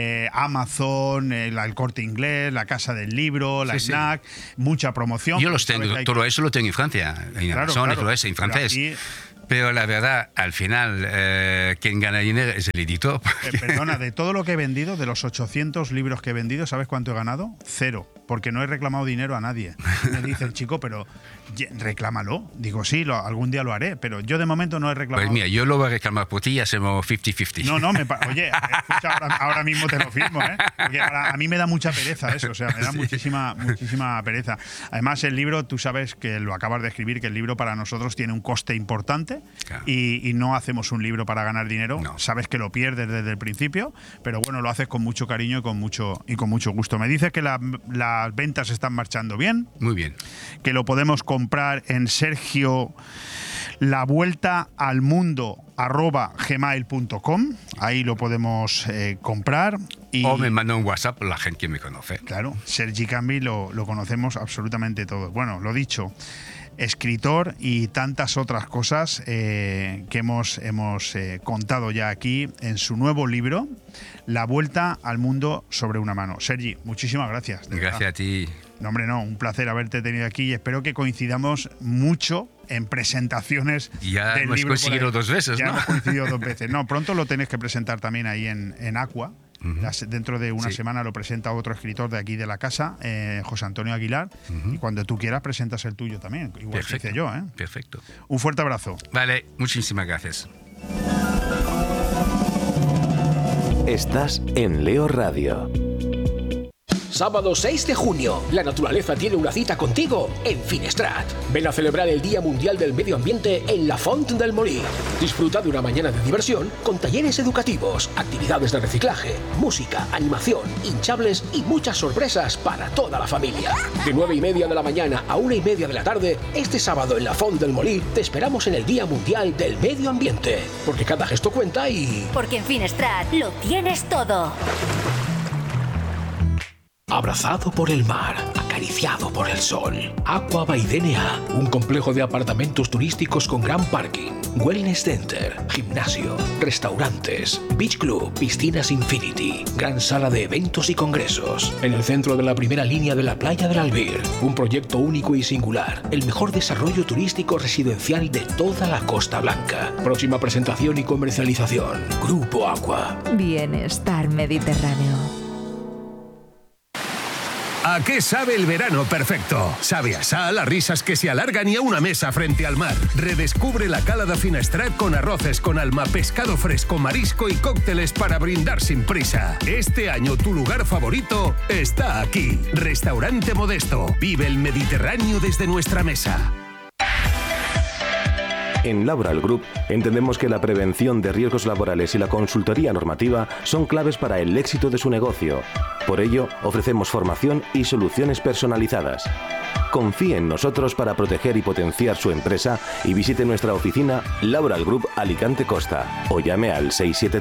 Amazon, el Corte Inglés, la Casa del Libro, la Snack, mucha promoción. Yo los tengo, todo eso lo tengo en Francia, en Amazon, y todo eso en francés. Pero la verdad, al final, quien gana dinero es el editor. Perdona, de todo lo que he vendido, de los 800 libros que he vendido, ¿sabes cuánto he ganado? 0, porque no he reclamado dinero a nadie. Me dice el chico, pero reclámalo. Digo, sí, algún día lo haré, pero yo de momento no he reclamado. Pues mira, yo lo voy a reclamar por ti y hacemos 50-50. No, oye, escucha, ahora mismo te lo firmo, ¿eh? Porque a mí me da mucha pereza eso, o sea, me da muchísima pereza. Además, el libro, tú sabes que lo acabas de escribir, que el libro para nosotros tiene un coste importante. Claro. Y no hacemos un libro para ganar dinero. No. Sabes que lo pierdes desde el principio, pero bueno, lo haces con mucho cariño y con mucho gusto. Me dices que las ventas están marchando bien. Muy bien. Que lo podemos comprar en Sergio La Vuelta al Mundo @gmail.com. Ahí lo podemos comprar. O me manda un WhatsApp la gente que me conoce. Claro, Sergi Cambi lo conocemos absolutamente todos. Bueno, lo dicho, escritor y tantas otras cosas que hemos contado ya aquí en su nuevo libro, La Vuelta al Mundo sobre una mano. Sergi, muchísimas gracias. Gracias a ti. No, hombre, no, un placer haberte tenido aquí y espero que coincidamos mucho en presentaciones ya del hemos libro. coincidido 2 veces, ya ¿no? Hemos coincidido 2 veces. No, pronto lo tenéis que presentar también ahí en Aqua. Dentro de una semana lo presenta otro escritor de aquí de la casa, José Antonio Aguilar, y cuando tú quieras presentas el tuyo también, igual que hice yo. Perfecto. Un fuerte abrazo. Vale, muchísimas gracias. Estás en Leo Radio. Sábado 6 de junio, la naturaleza tiene una cita contigo en Finestrat. Ven a celebrar el Día Mundial del Medio Ambiente en la Font del Molí. Disfruta de una mañana de diversión con talleres educativos, actividades de reciclaje, música, animación, hinchables y muchas sorpresas para toda la familia. De 9:30 de la mañana a 1:30 de la tarde, este sábado en la Font del Molí te esperamos en el Día Mundial del Medio Ambiente. Porque cada gesto cuenta y... Porque en Finestrat lo tienes todo. Abrazado por el mar, acariciado por el sol. Aqua by DNA, un complejo de apartamentos turísticos con gran parking, wellness center, gimnasio, restaurantes, beach club, piscinas infinity, gran sala de eventos y congresos. En el centro de la primera línea de la playa del Albir, un proyecto único y singular, el mejor desarrollo turístico residencial de toda la Costa Blanca. Próxima presentación y comercialización, Grupo Aqua. Bienestar Mediterráneo. ¿A qué sabe el verano perfecto? Sabe a sal, a risas que se alargan y a una mesa frente al mar. Redescubre la cala de Finestrat con arroces con alma, pescado fresco, marisco y cócteles para brindar sin prisa. Este año tu lugar favorito está aquí. Restaurante Modesto. Vive el Mediterráneo desde nuestra mesa. En Laboral Group entendemos que la prevención de riesgos laborales y la consultoría normativa son claves para el éxito de su negocio. Por ello, ofrecemos formación y soluciones personalizadas. Confíe en nosotros para proteger y potenciar su empresa y visite nuestra oficina Laboral Group Alicante Costa o llame al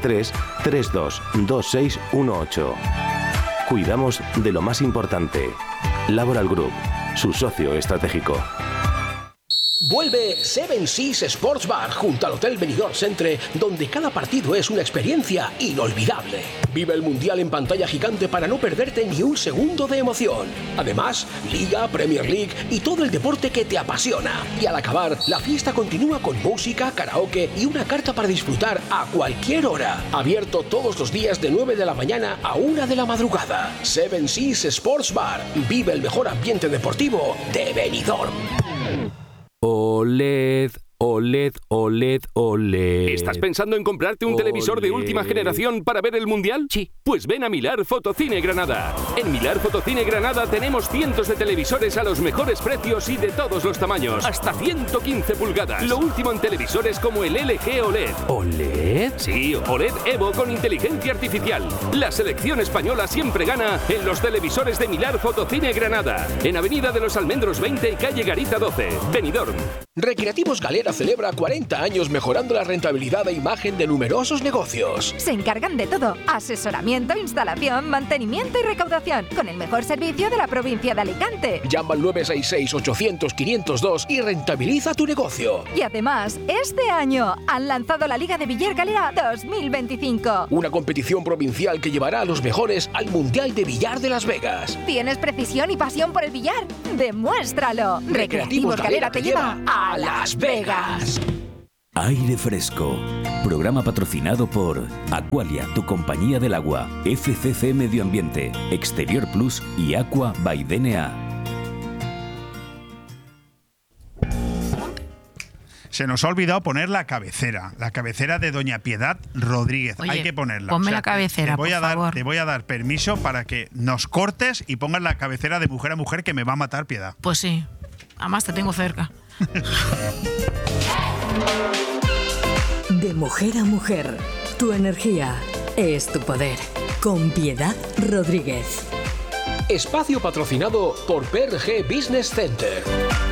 673-322618. Cuidamos de lo más importante. Laboral Group, su socio estratégico. Vuelve Seven Seas Sports Bar junto al Hotel Benidorm Centre, donde cada partido es una experiencia inolvidable. Vive el Mundial en pantalla gigante para no perderte ni un segundo de emoción. Además, Liga, Premier League y todo el deporte que te apasiona. Y al acabar, la fiesta continúa con música, karaoke y una carta para disfrutar a cualquier hora. Abierto todos los días de 9 de la mañana a 1 de la madrugada. Seven Seas Sports Bar. Vive el mejor ambiente deportivo de Benidorm. OLED, OLED, OLED, OLED. ¿Estás pensando en comprarte un televisor de última generación para ver el Mundial? Sí. Pues ven a Milar Fotocine Granada. En Milar Fotocine Granada tenemos cientos de televisores a los mejores precios y de todos los tamaños. Hasta 115 pulgadas. Lo último en televisores como el LG OLED. ¿OLED? Sí, OLED Evo con inteligencia artificial. La selección española siempre gana en los televisores de Milar Fotocine Granada. En Avenida de los Almendros 20 y calle Garita 12. Benidorm. Recreativos Galera celebra 40 años mejorando la rentabilidad e imagen de numerosos negocios. Se encargan de todo: asesoramiento, instalación, mantenimiento y recaudación, con el mejor servicio de la provincia de Alicante. Llama al 966-800-502 y rentabiliza tu negocio. Y además, este año han lanzado la Liga de Billar Galera 2025. Una competición provincial que llevará a los mejores al Mundial de Billar de Las Vegas. ¿Tienes precisión y pasión por el billar? ¡Demuéstralo! Recreativos Galera te lleva a Las Vegas. Aire Fresco. Programa patrocinado por Aqualia, tu compañía del agua, FCC Medio Ambiente, Exterior Plus y Aqua by DNA. Se nos ha olvidado poner la cabecera de Doña Piedad Rodríguez. Oye, hay que ponerla. Ponme la cabecera, por favor. Te voy a dar permiso para que nos cortes y pongas la cabecera de mujer a mujer, que me va a matar Piedad. Pues sí. Además te tengo cerca. De mujer a mujer, tu energía es tu poder. Con Piedad Rodríguez. Espacio patrocinado por PRG Business Center.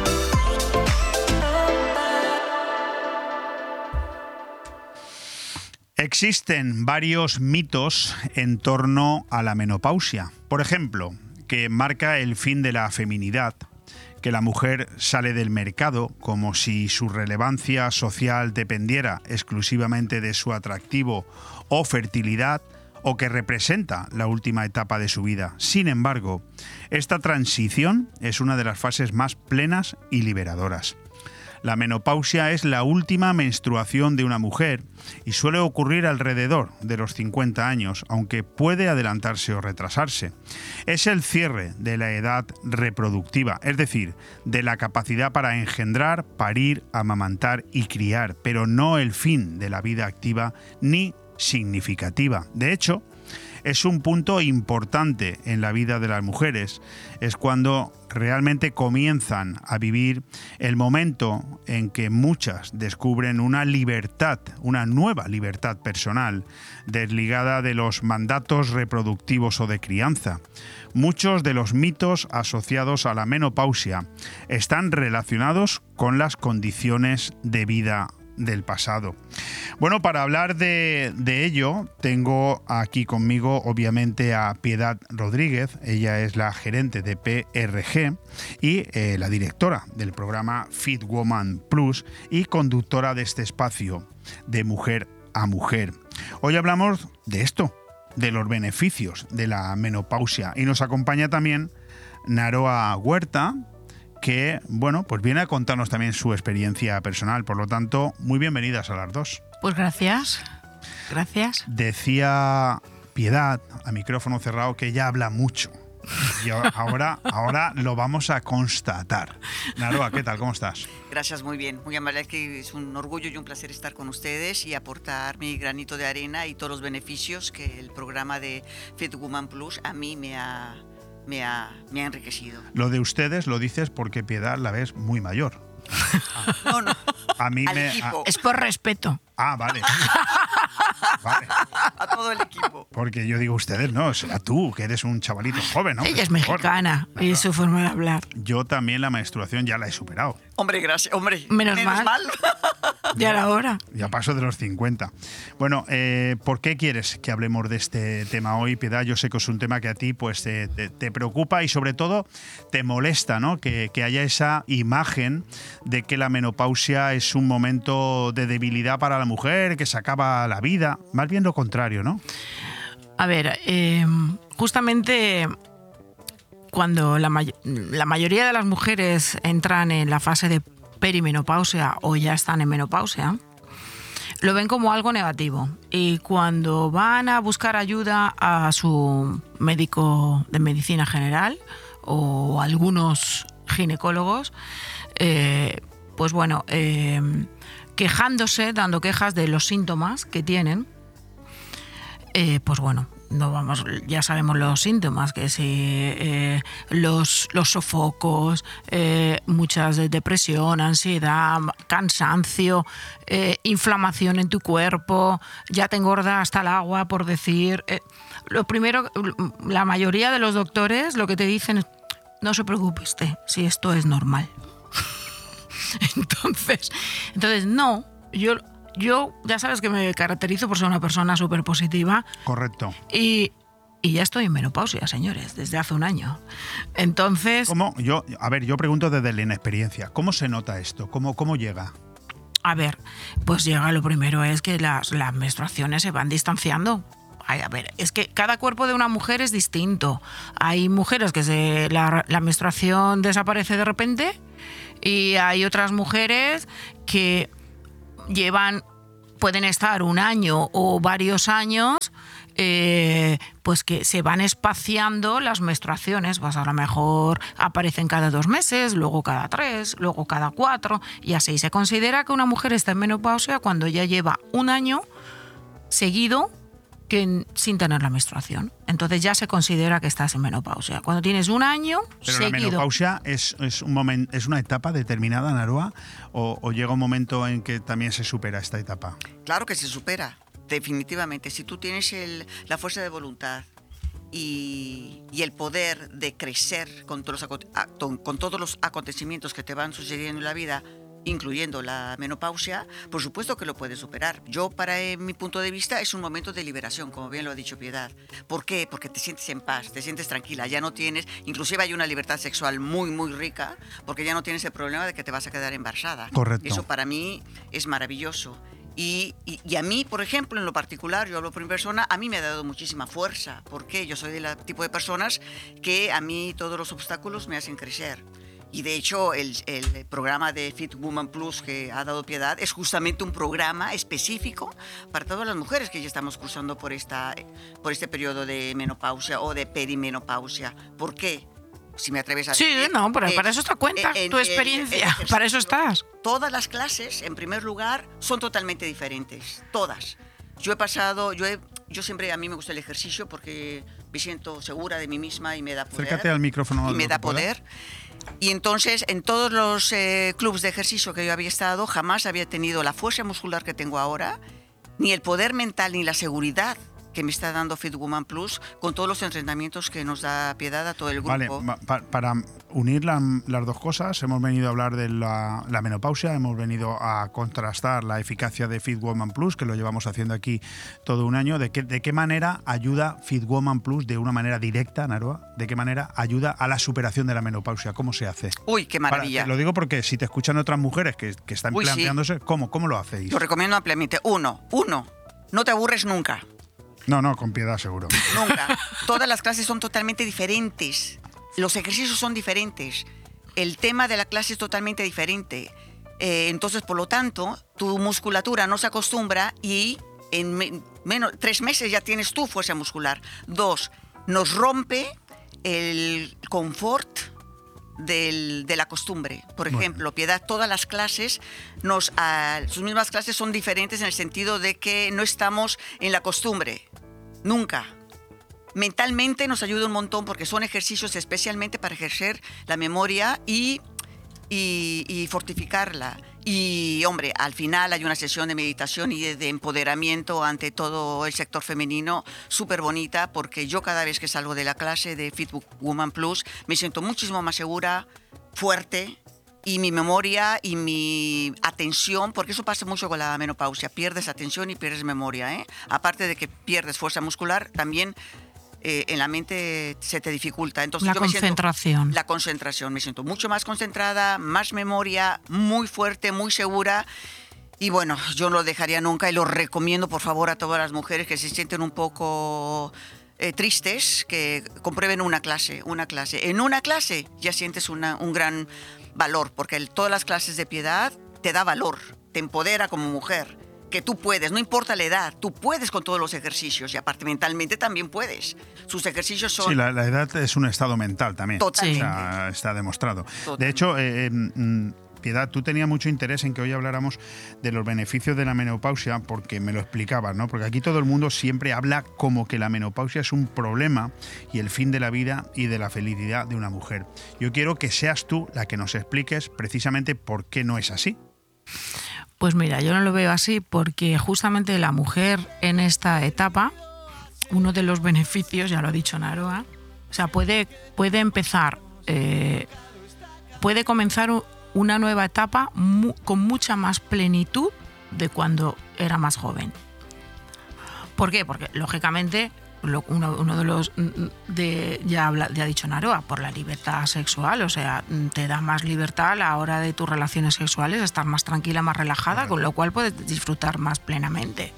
Existen varios mitos en torno a la menopausia. Por ejemplo, que marca el fin de la feminidad, que la mujer sale del mercado como si su relevancia social dependiera exclusivamente de su atractivo o fertilidad, o que representa la última etapa de su vida. Sin embargo, esta transición es una de las fases más plenas y liberadoras. La menopausia es la última menstruación de una mujer y suele ocurrir alrededor de los 50 años, aunque puede adelantarse o retrasarse. Es el cierre de la edad reproductiva, es decir, de la capacidad para engendrar, parir, amamantar y criar, pero no el fin de la vida activa ni significativa. De hecho, es un punto importante en la vida de las mujeres. Es cuando realmente comienzan a vivir el momento en que muchas descubren una libertad, una nueva libertad personal, desligada de los mandatos reproductivos o de crianza. Muchos de los mitos asociados a la menopausia están relacionados con las condiciones de vida del pasado. Bueno, para hablar de ello, tengo aquí conmigo, obviamente, a Piedad Rodríguez. Ella es la gerente de PRG y la directora del programa Fit Woman Plus y conductora de este espacio de mujer a mujer. Hoy hablamos de esto, de los beneficios de la menopausia, y nos acompaña también Naroa Huerta, que, bueno, pues viene a contarnos también su experiencia personal. Por lo tanto, muy bienvenidas a las dos. Pues gracias. Gracias. Decía Piedad, a micrófono cerrado, que ella habla mucho. Y ahora lo vamos a constatar. Naroa, ¿qué tal? ¿Cómo estás? Gracias, muy bien. Muy amable, es que es un orgullo y un placer estar con ustedes y aportar mi granito de arena y todos los beneficios que el programa de Fit Woman Plus a mí me ha enriquecido. Lo de ustedes lo dices porque Piedad la ves muy mayor. No. A mí es por respeto. Ah, vale. Vale. A todo el equipo. Porque yo digo ustedes, no, será tú, que eres un chavalito joven, ¿no? Ella es mexicana y su forma de hablar. Yo también la menstruación ya la he superado. Hombre, gracias. Hombre, menos mal. Ya era hora. Ya paso de los 50. Bueno, ¿por qué quieres que hablemos de este tema hoy, Piedad? Yo sé que es un tema que a ti pues te preocupa y sobre todo te molesta, ¿no? Que haya esa imagen de que la menopausia es un momento de debilidad para la mujer, que se acaba la vida. Más bien lo contrario, ¿no? A ver, justamente cuando la mayoría de las mujeres entran en la fase de perimenopausia o ya están en menopausia, lo ven como algo negativo. Y cuando van a buscar ayuda a su médico de medicina general o algunos ginecólogos, pues bueno, quejándose, dando quejas de los síntomas que tienen. Pues bueno, no vamos, ya sabemos los síntomas, que si los sofocos, muchas depresión, ansiedad, cansancio, inflamación en tu cuerpo, ya te engorda hasta el agua, por decir. Lo primero, la mayoría de los doctores lo que te dicen es: no se preocupe usted, si esto es normal. Entonces no, yo ya sabes que me caracterizo por ser una persona súper positiva. Correcto. Y ya estoy en menopausia, señores, desde hace un año. Entonces... ¿Cómo? Yo pregunto desde la inexperiencia. ¿Cómo se nota esto? ¿Cómo llega? A ver, pues llega, lo primero es que las menstruaciones se van distanciando. A ver, es que cada cuerpo de una mujer es distinto. Hay mujeres que la menstruación desaparece de repente y hay otras mujeres que pueden estar un año o varios años, pues que se van espaciando las menstruaciones. Pues a lo mejor aparecen cada 2 meses, luego cada 3, luego cada 4, y así se considera que una mujer está en menopausia cuando ya lleva un año seguido sin tener la menstruación. Entonces ya se considera que estás en menopausia. Cuando tienes un año Pero seguido. ¿la menopausia es un momento, es una etapa determinada, Naroa, o llega un momento en que también se supera esta etapa? Claro que se supera, definitivamente. Si tú tienes la fuerza de voluntad y el poder de crecer con todos los acontecimientos que te van sucediendo en la vida, incluyendo la menopausia, por supuesto que lo puedes superar. Para mi punto de vista, es un momento de liberación, como bien lo ha dicho Piedad. ¿Por qué? Porque te sientes en paz, te sientes tranquila, ya no tienes, inclusive hay una libertad sexual muy, muy rica, porque ya no tienes el problema de que te vas a quedar embarazada. Correcto. Eso para mí es maravilloso. Y a mí, por ejemplo, en lo particular, yo hablo por mi persona, a mí me ha dado muchísima fuerza, porque yo soy del tipo de personas que a mí todos los obstáculos me hacen crecer. Y de hecho, el programa de Fit Woman Plus que ha dado Piedad es justamente un programa específico para todas las mujeres que ya estamos cruzando por este periodo de menopausia o de perimenopausia. ¿Por qué? Si me atreves a decir. Sí, no, pero para eso te cuenta tu experiencia, para eso estás. Todas las clases, en primer lugar, son totalmente diferentes, todas. Yo siempre, a mí me gusta el ejercicio porque me siento segura de mí misma y me da poder. Acércate al micrófono. Y me da poder. Y entonces, en todos los clubes de ejercicio que yo había estado, jamás había tenido la fuerza muscular que tengo ahora, ni el poder mental, ni la seguridad que me está dando Fit Woman Plus con todos los entrenamientos que nos da Piedad a todo el grupo. Vale, para unir las dos cosas, hemos venido a hablar de la menopausia, hemos venido a contrastar la eficacia de Fit Woman Plus, que lo llevamos haciendo aquí todo un año. ¿De qué manera ayuda Fit Woman Plus de una manera directa, Naroa? ¿De qué manera ayuda a la superación de la menopausia? ¿Cómo se hace? Uy, qué maravilla. Lo digo porque si te escuchan otras mujeres que están planteándose, sí. ¿Cómo lo hacéis? Lo recomiendo ampliamente. Uno, no te aburres nunca. No, con Piedad seguro. Nunca. Todas las clases son totalmente diferentes. Los ejercicios son diferentes. El tema de la clase es totalmente diferente. Entonces, por lo tanto, tu musculatura no se acostumbra y en 3 meses ya tienes tu fuerza muscular. 2, nos rompe el confort de la costumbre. Por ejemplo, Piedad, todas las clases, sus mismas clases son diferentes en el sentido de que no estamos en la costumbre. Nunca. Mentalmente nos ayuda un montón porque son ejercicios especialmente para ejercer la memoria y fortificarla. Y, hombre, al final hay una sesión de meditación y de empoderamiento ante todo el sector femenino súper bonita, porque yo cada vez que salgo de la clase de Fit Woman Plus me siento muchísimo más segura, fuerte, y mi memoria y mi atención, porque eso pasa mucho con la menopausia, pierdes atención y pierdes memoria, ¿eh? Aparte de que pierdes fuerza muscular, también en la mente se te dificulta. Entonces, la concentración. La concentración. Me siento mucho más concentrada, más memoria, muy fuerte, muy segura. Y bueno, yo no lo dejaría nunca y lo recomiendo, por favor, a todas las mujeres que se sienten un poco tristes, que comprueben una clase. En una clase ya sientes un gran valor, porque todas las clases de Piedad te da valor, te empodera como mujer, que tú puedes, no importa la edad, tú puedes con todos los ejercicios y aparte mentalmente también puedes. Sus ejercicios son... Sí, la edad es un estado mental también. Totalmente. O sea, está demostrado. Totalmente. De hecho, Piedad, tú tenías mucho interés en que hoy habláramos de los beneficios de la menopausia, porque me lo explicabas, ¿no? Porque aquí todo el mundo siempre habla como que la menopausia es un problema y el fin de la vida y de la felicidad de una mujer. Yo quiero que seas tú la que nos expliques precisamente por qué no es así. Pues mira, yo no lo veo así porque justamente la mujer en esta etapa, uno de los beneficios, ya lo ha dicho Naroa, o sea, puede empezar, puede comenzar una nueva etapa con mucha más plenitud de cuando era más joven. ¿Por qué? Porque, lógicamente, uno de los... ya ha dicho Naroa, por la libertad sexual, o sea, te da más libertad a la hora de tus relaciones sexuales, estar más tranquila, más relajada, con lo cual puedes disfrutar más plenamente.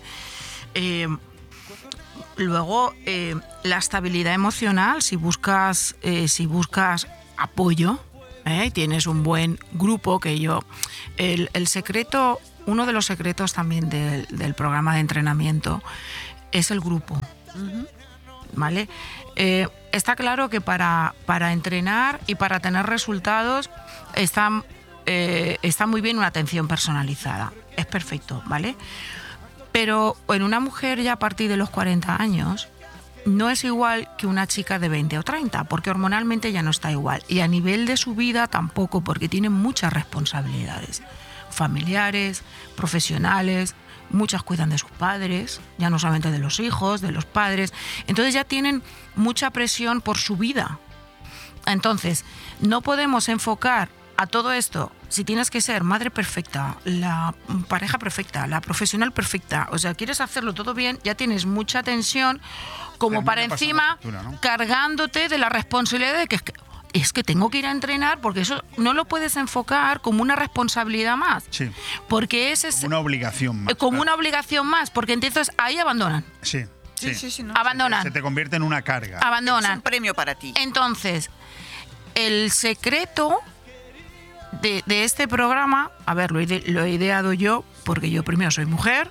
Luego, la estabilidad emocional, si buscas apoyo, tienes un buen grupo, que yo... El secreto, uno de los secretos también del programa de entrenamiento es el grupo. ¿Vale? Está claro que para entrenar y para tener resultados está muy bien una atención personalizada. Es perfecto, ¿vale? Pero en una mujer ya a partir de los 40 años no es igual que una chica de 20 o 30, porque hormonalmente ya no está igual. Y a nivel de su vida tampoco, porque tiene muchas responsabilidades familiares, profesionales. Muchas cuidan de sus padres, ya no solamente de los hijos, de los padres. Entonces ya tienen mucha presión por su vida. Entonces, no podemos enfocar a todo esto. Si tienes que ser madre perfecta, la pareja perfecta, la profesional perfecta, o sea, quieres hacerlo todo bien, ya tienes mucha tensión como para encima factura, ¿no? Cargándote de la responsabilidad de que es que tengo que ir a entrenar, porque eso no lo puedes enfocar como una responsabilidad más. Sí. Porque como una obligación más. Como una obligación más, porque entonces ahí abandonan. Sí. No. Abandonan. Se te convierte en una carga. Abandonan. Es un premio para ti. Entonces, el secreto de este programa, a ver, lo he ideado yo, porque yo primero soy mujer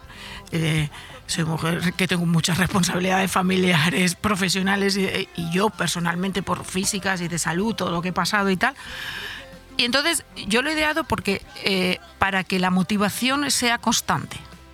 que tengo muchas responsabilidades familiares, profesionales y yo personalmente por físicas y de salud, todo lo que he pasado y tal. Y entonces yo lo he ideado porque para que la motivación sea constante.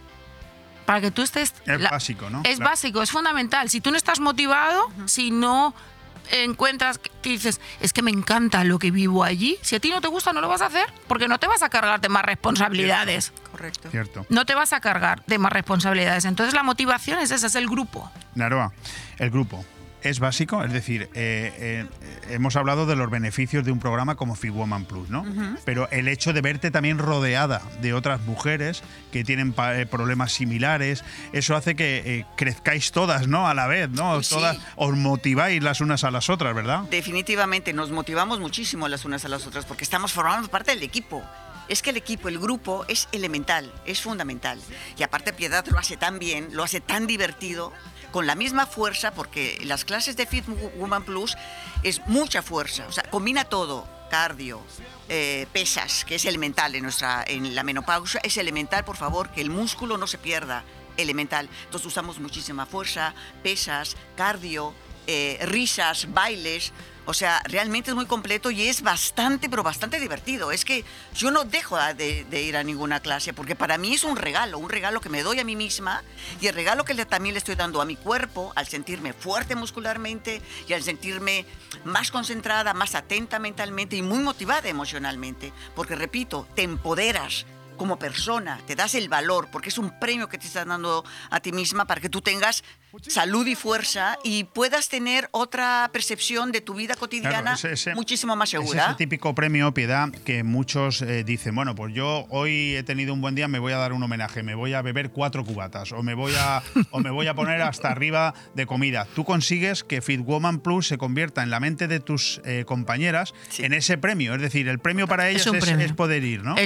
Para que tú estés... Es básico, ¿no? Es básico, es fundamental. Si tú no estás motivado, si no encuentras, que dices, es que me encanta lo que vivo allí, si a ti no te gusta no lo vas a hacer, porque no te vas a cargar de más responsabilidades. Correcto. Cierto. No te vas a cargar de más responsabilidades. Entonces la motivación es esa, es el grupo. Naroa, el grupo es básico, es decir, hemos hablado de los beneficios de un programa como Fit Woman Plus, ¿no? Pero el hecho de verte también rodeada de otras mujeres que tienen problemas similares, eso hace que crezcáis todas, ¿no? A la vez, ¿no? Sí. Todas os motiváis las unas a las otras, ¿verdad? Definitivamente, nos motivamos muchísimo las unas a las otras porque estamos formando parte del equipo. Es que el equipo, el grupo, es elemental, es fundamental. Y aparte Piedad lo hace tan bien, lo hace tan divertido, con la misma fuerza, porque las clases de Fit Woman Plus es mucha fuerza, o sea, combina todo, cardio, pesas, que es elemental en la menopausia, es elemental, por favor, que el músculo no se pierda, elemental. Entonces usamos muchísima fuerza, pesas, cardio, risas, bailes. O sea, realmente es muy completo y es bastante, pero bastante divertido. Es que yo no dejo de ir a ninguna clase porque para mí es un regalo que me doy a mí misma y el regalo que también le estoy dando a mi cuerpo al sentirme fuerte muscularmente y al sentirme más concentrada, más atenta mentalmente y muy motivada emocionalmente. Porque, repito, te empoderas como persona, te das el valor, porque es un premio que te estás dando a ti misma para que tú tengas salud y fuerza y puedas tener otra percepción de tu vida cotidiana, claro, muchísimo más segura. Es ese típico premio, Piedad, que muchos dicen, bueno, pues yo hoy he tenido un buen día, me voy a dar un homenaje, me voy a beber 4 cubatas o me voy a poner hasta arriba de comida. Tú consigues que Fit Woman Plus se convierta en la mente de tus compañeras en ese premio, es decir, el premio para ellas es poder ir, ¿no?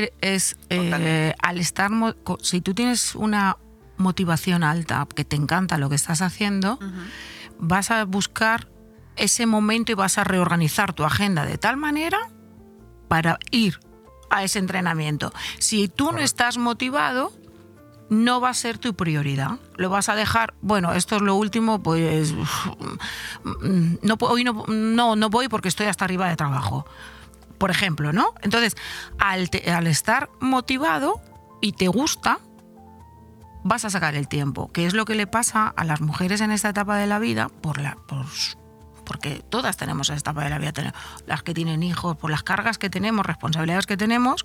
Al estar, si tú tienes una motivación alta, que te encanta lo que estás haciendo, vas a buscar ese momento y vas a reorganizar tu agenda de tal manera para ir a ese entrenamiento. Si tú no estás motivado, no va a ser tu prioridad. Lo vas a dejar, bueno, esto es lo último, pues hoy no voy porque estoy hasta arriba de trabajo. por ejemplo, ¿no? Entonces, al estar motivado y te gusta, vas a sacar el tiempo, que es lo que le pasa a las mujeres en esta etapa de la vida, porque todas tenemos esta etapa de la vida, las que tienen hijos, por las cargas que tenemos, responsabilidades que tenemos.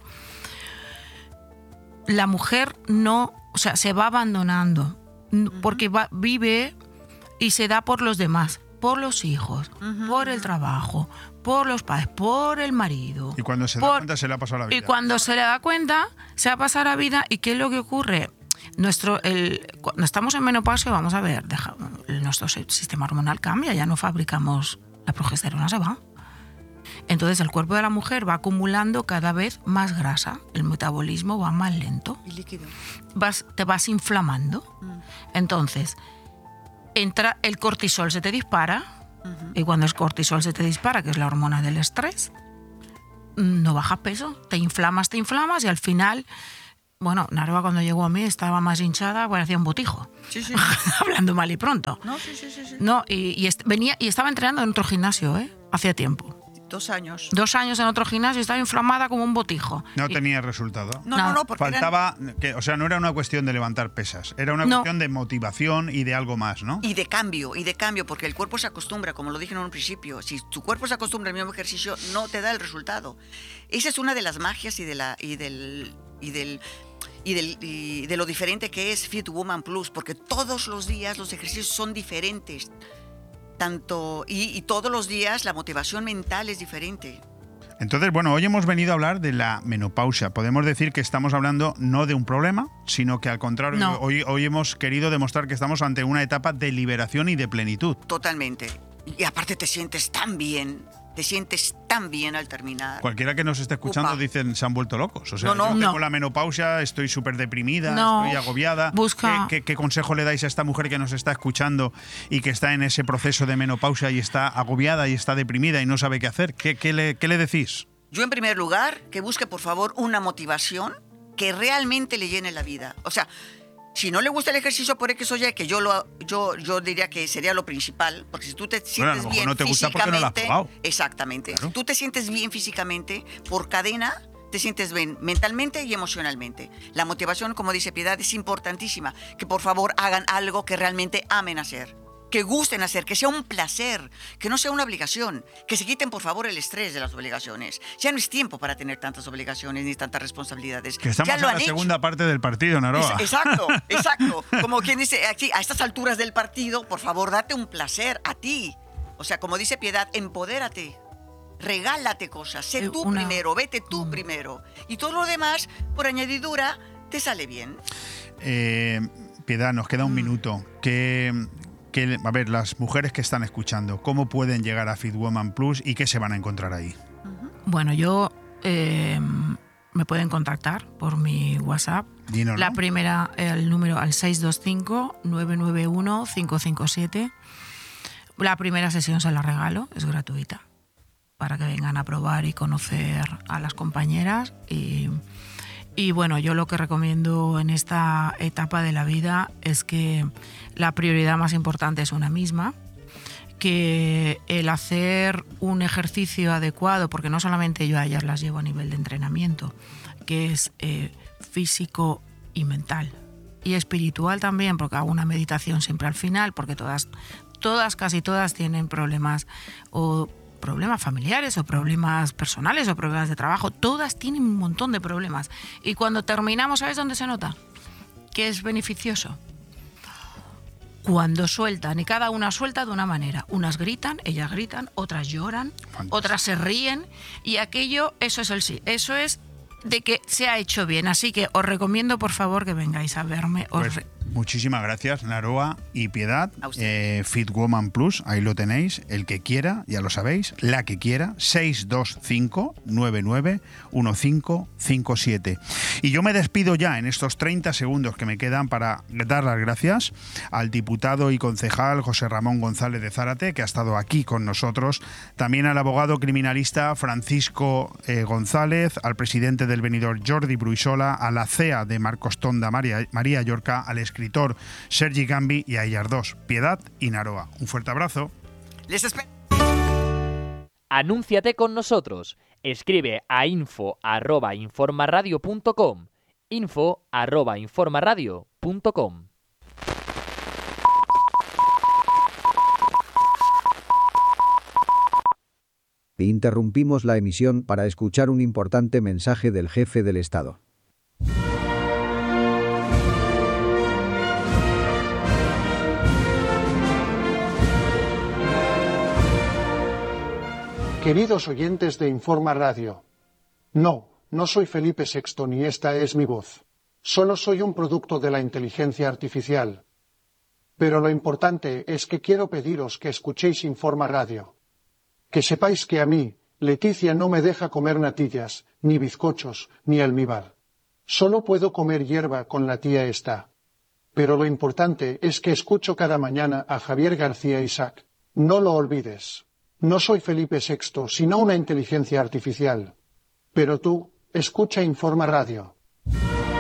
La mujer se va abandonando, porque vive y se da por los demás, por los hijos, por el trabajo, por los padres, por el marido. Y cuando se da cuenta, se le ha pasado la vida. Y cuando se le da cuenta, se ha pasado la vida. ¿Y qué es lo que ocurre? Cuando estamos en menopausia, vamos a ver, nuestro sistema hormonal cambia, ya no fabricamos, la progesterona se va. Entonces el cuerpo de la mujer va acumulando cada vez más grasa, el metabolismo va más lento. Y líquido. Te vas inflamando. Entonces, entra el cortisol, se te dispara, y cuando el cortisol se te dispara, que es la hormona del estrés, no bajas peso, te inflamas y al final... Bueno, Naroa cuando llegó a mí estaba más hinchada, parecía un botijo. Sí. Hablando mal y pronto. No, sí. No, venía y estaba entrenando en otro gimnasio, hacía tiempo. 2 años. 2 años en otro gimnasio y estaba inflamada como un botijo. No tenía resultado. No, porque faltaba, no era una cuestión de levantar pesas, era una cuestión de motivación y de algo más, ¿no? Y de cambio, porque el cuerpo se acostumbra, como lo dije en un principio. Si tu cuerpo se acostumbra al mismo ejercicio, no te da el resultado. Esa es una de las magias y de lo diferente que es Fit Woman Plus, porque todos los días los ejercicios son diferentes. Y todos los días la motivación mental es diferente. Entonces, bueno, hoy hemos venido a hablar de la menopausia. Podemos decir que estamos hablando no de un problema, sino que al contrario, hoy hemos querido demostrar que estamos ante una etapa de liberación y de plenitud. Totalmente. Y aparte te sientes tan bien al terminar. Cualquiera que nos esté escuchando dicen, se han vuelto locos. O sea, yo tengo la menopausia, estoy súper deprimida, estoy agobiada. ¿Qué consejo le dais a esta mujer que nos está escuchando y que está en ese proceso de menopausia y está agobiada y está deprimida y no sabe qué hacer? ¿Qué le decís? Yo, en primer lugar, que busque, por favor, una motivación que realmente le llene la vida. O sea, si no le gusta el ejercicio por X o Y, que yo diría que sería lo principal, porque si tú te sientes bien no te gusta porque no lo has probado. Exactamente. Claro. Si tú te sientes bien físicamente, por cadena, te sientes bien mentalmente y emocionalmente. La motivación, como dice Piedad, es importantísima. Que por favor hagan algo que realmente amen hacer, que gusten hacer, que sea un placer, que no sea una obligación, que se quiten por favor el estrés de las obligaciones. Ya no es tiempo para tener tantas obligaciones ni tantas responsabilidades. Que estamos ya en la segunda parte del partido, Naroa. Exacto. Como quien dice aquí, a estas alturas del partido, por favor, date un placer a ti. O sea, como dice Piedad, empodérate. Regálate cosas, sé tú primero, vete tú primero. Y todo lo demás, por añadidura, te sale bien. Piedad, nos queda un minuto. A ver, las mujeres que están escuchando, ¿cómo pueden llegar a Fit Woman Plus y qué se van a encontrar ahí? Bueno, me pueden contactar por mi WhatsApp. Dínoslo. La primera, el número al 625-991-557. La primera sesión se la regalo, es gratuita, para que vengan a probar y conocer a las compañeras. Y bueno, yo lo que recomiendo en esta etapa de la vida es que la prioridad más importante es una misma, que el hacer un ejercicio adecuado, porque no solamente yo a ellas las llevo a nivel de entrenamiento, que es físico y mental, y espiritual también, porque hago una meditación siempre al final, porque casi todas tienen problemas familiares o problemas personales o problemas de trabajo. Todas tienen un montón de problemas. Y cuando terminamos, ¿sabes dónde se nota? Que es beneficioso. Cuando sueltan, y cada una suelta de una manera. Unas gritan, ellas gritan, otras lloran, otras se ríen, y eso es de que se ha hecho bien. Así que os recomiendo, por favor, que vengáis a verme. Muchísimas gracias, Naroa y Piedad. Fit Woman Plus, ahí lo tenéis. El que quiera, ya lo sabéis, la que quiera, 625-991557. Y yo me despido ya en estos 30 segundos que me quedan para dar las gracias al diputado y concejal José Ramón González de Zárate, que ha estado aquí con nosotros, también al abogado criminalista Francisco González, al presidente del Benidorm Jordi Bruisola, a la CEA de Marcos Tonda María Llorca, al escritor Sergi Gambi y a ellas dos, Piedad y Naroa. Un fuerte abrazo. Les espero. Anúnciate con nosotros. Escribe a info@informaradio.com. info@informaradio.com. Interrumpimos la emisión para escuchar un importante mensaje del jefe del Estado. Queridos oyentes de Informa Radio, no soy Felipe VI ni esta es mi voz. Solo soy un producto de la inteligencia artificial. Pero lo importante es que quiero pediros que escuchéis Informa Radio. Que sepáis que a mí, Leticia no me deja comer natillas, ni bizcochos, ni almíbar. Solo puedo comer hierba con la tía esta. Pero lo importante es que escucho cada mañana a Javier García Isaac. No lo olvides. No soy Felipe VI, sino una inteligencia artificial. Pero tú, escucha Informa Radio.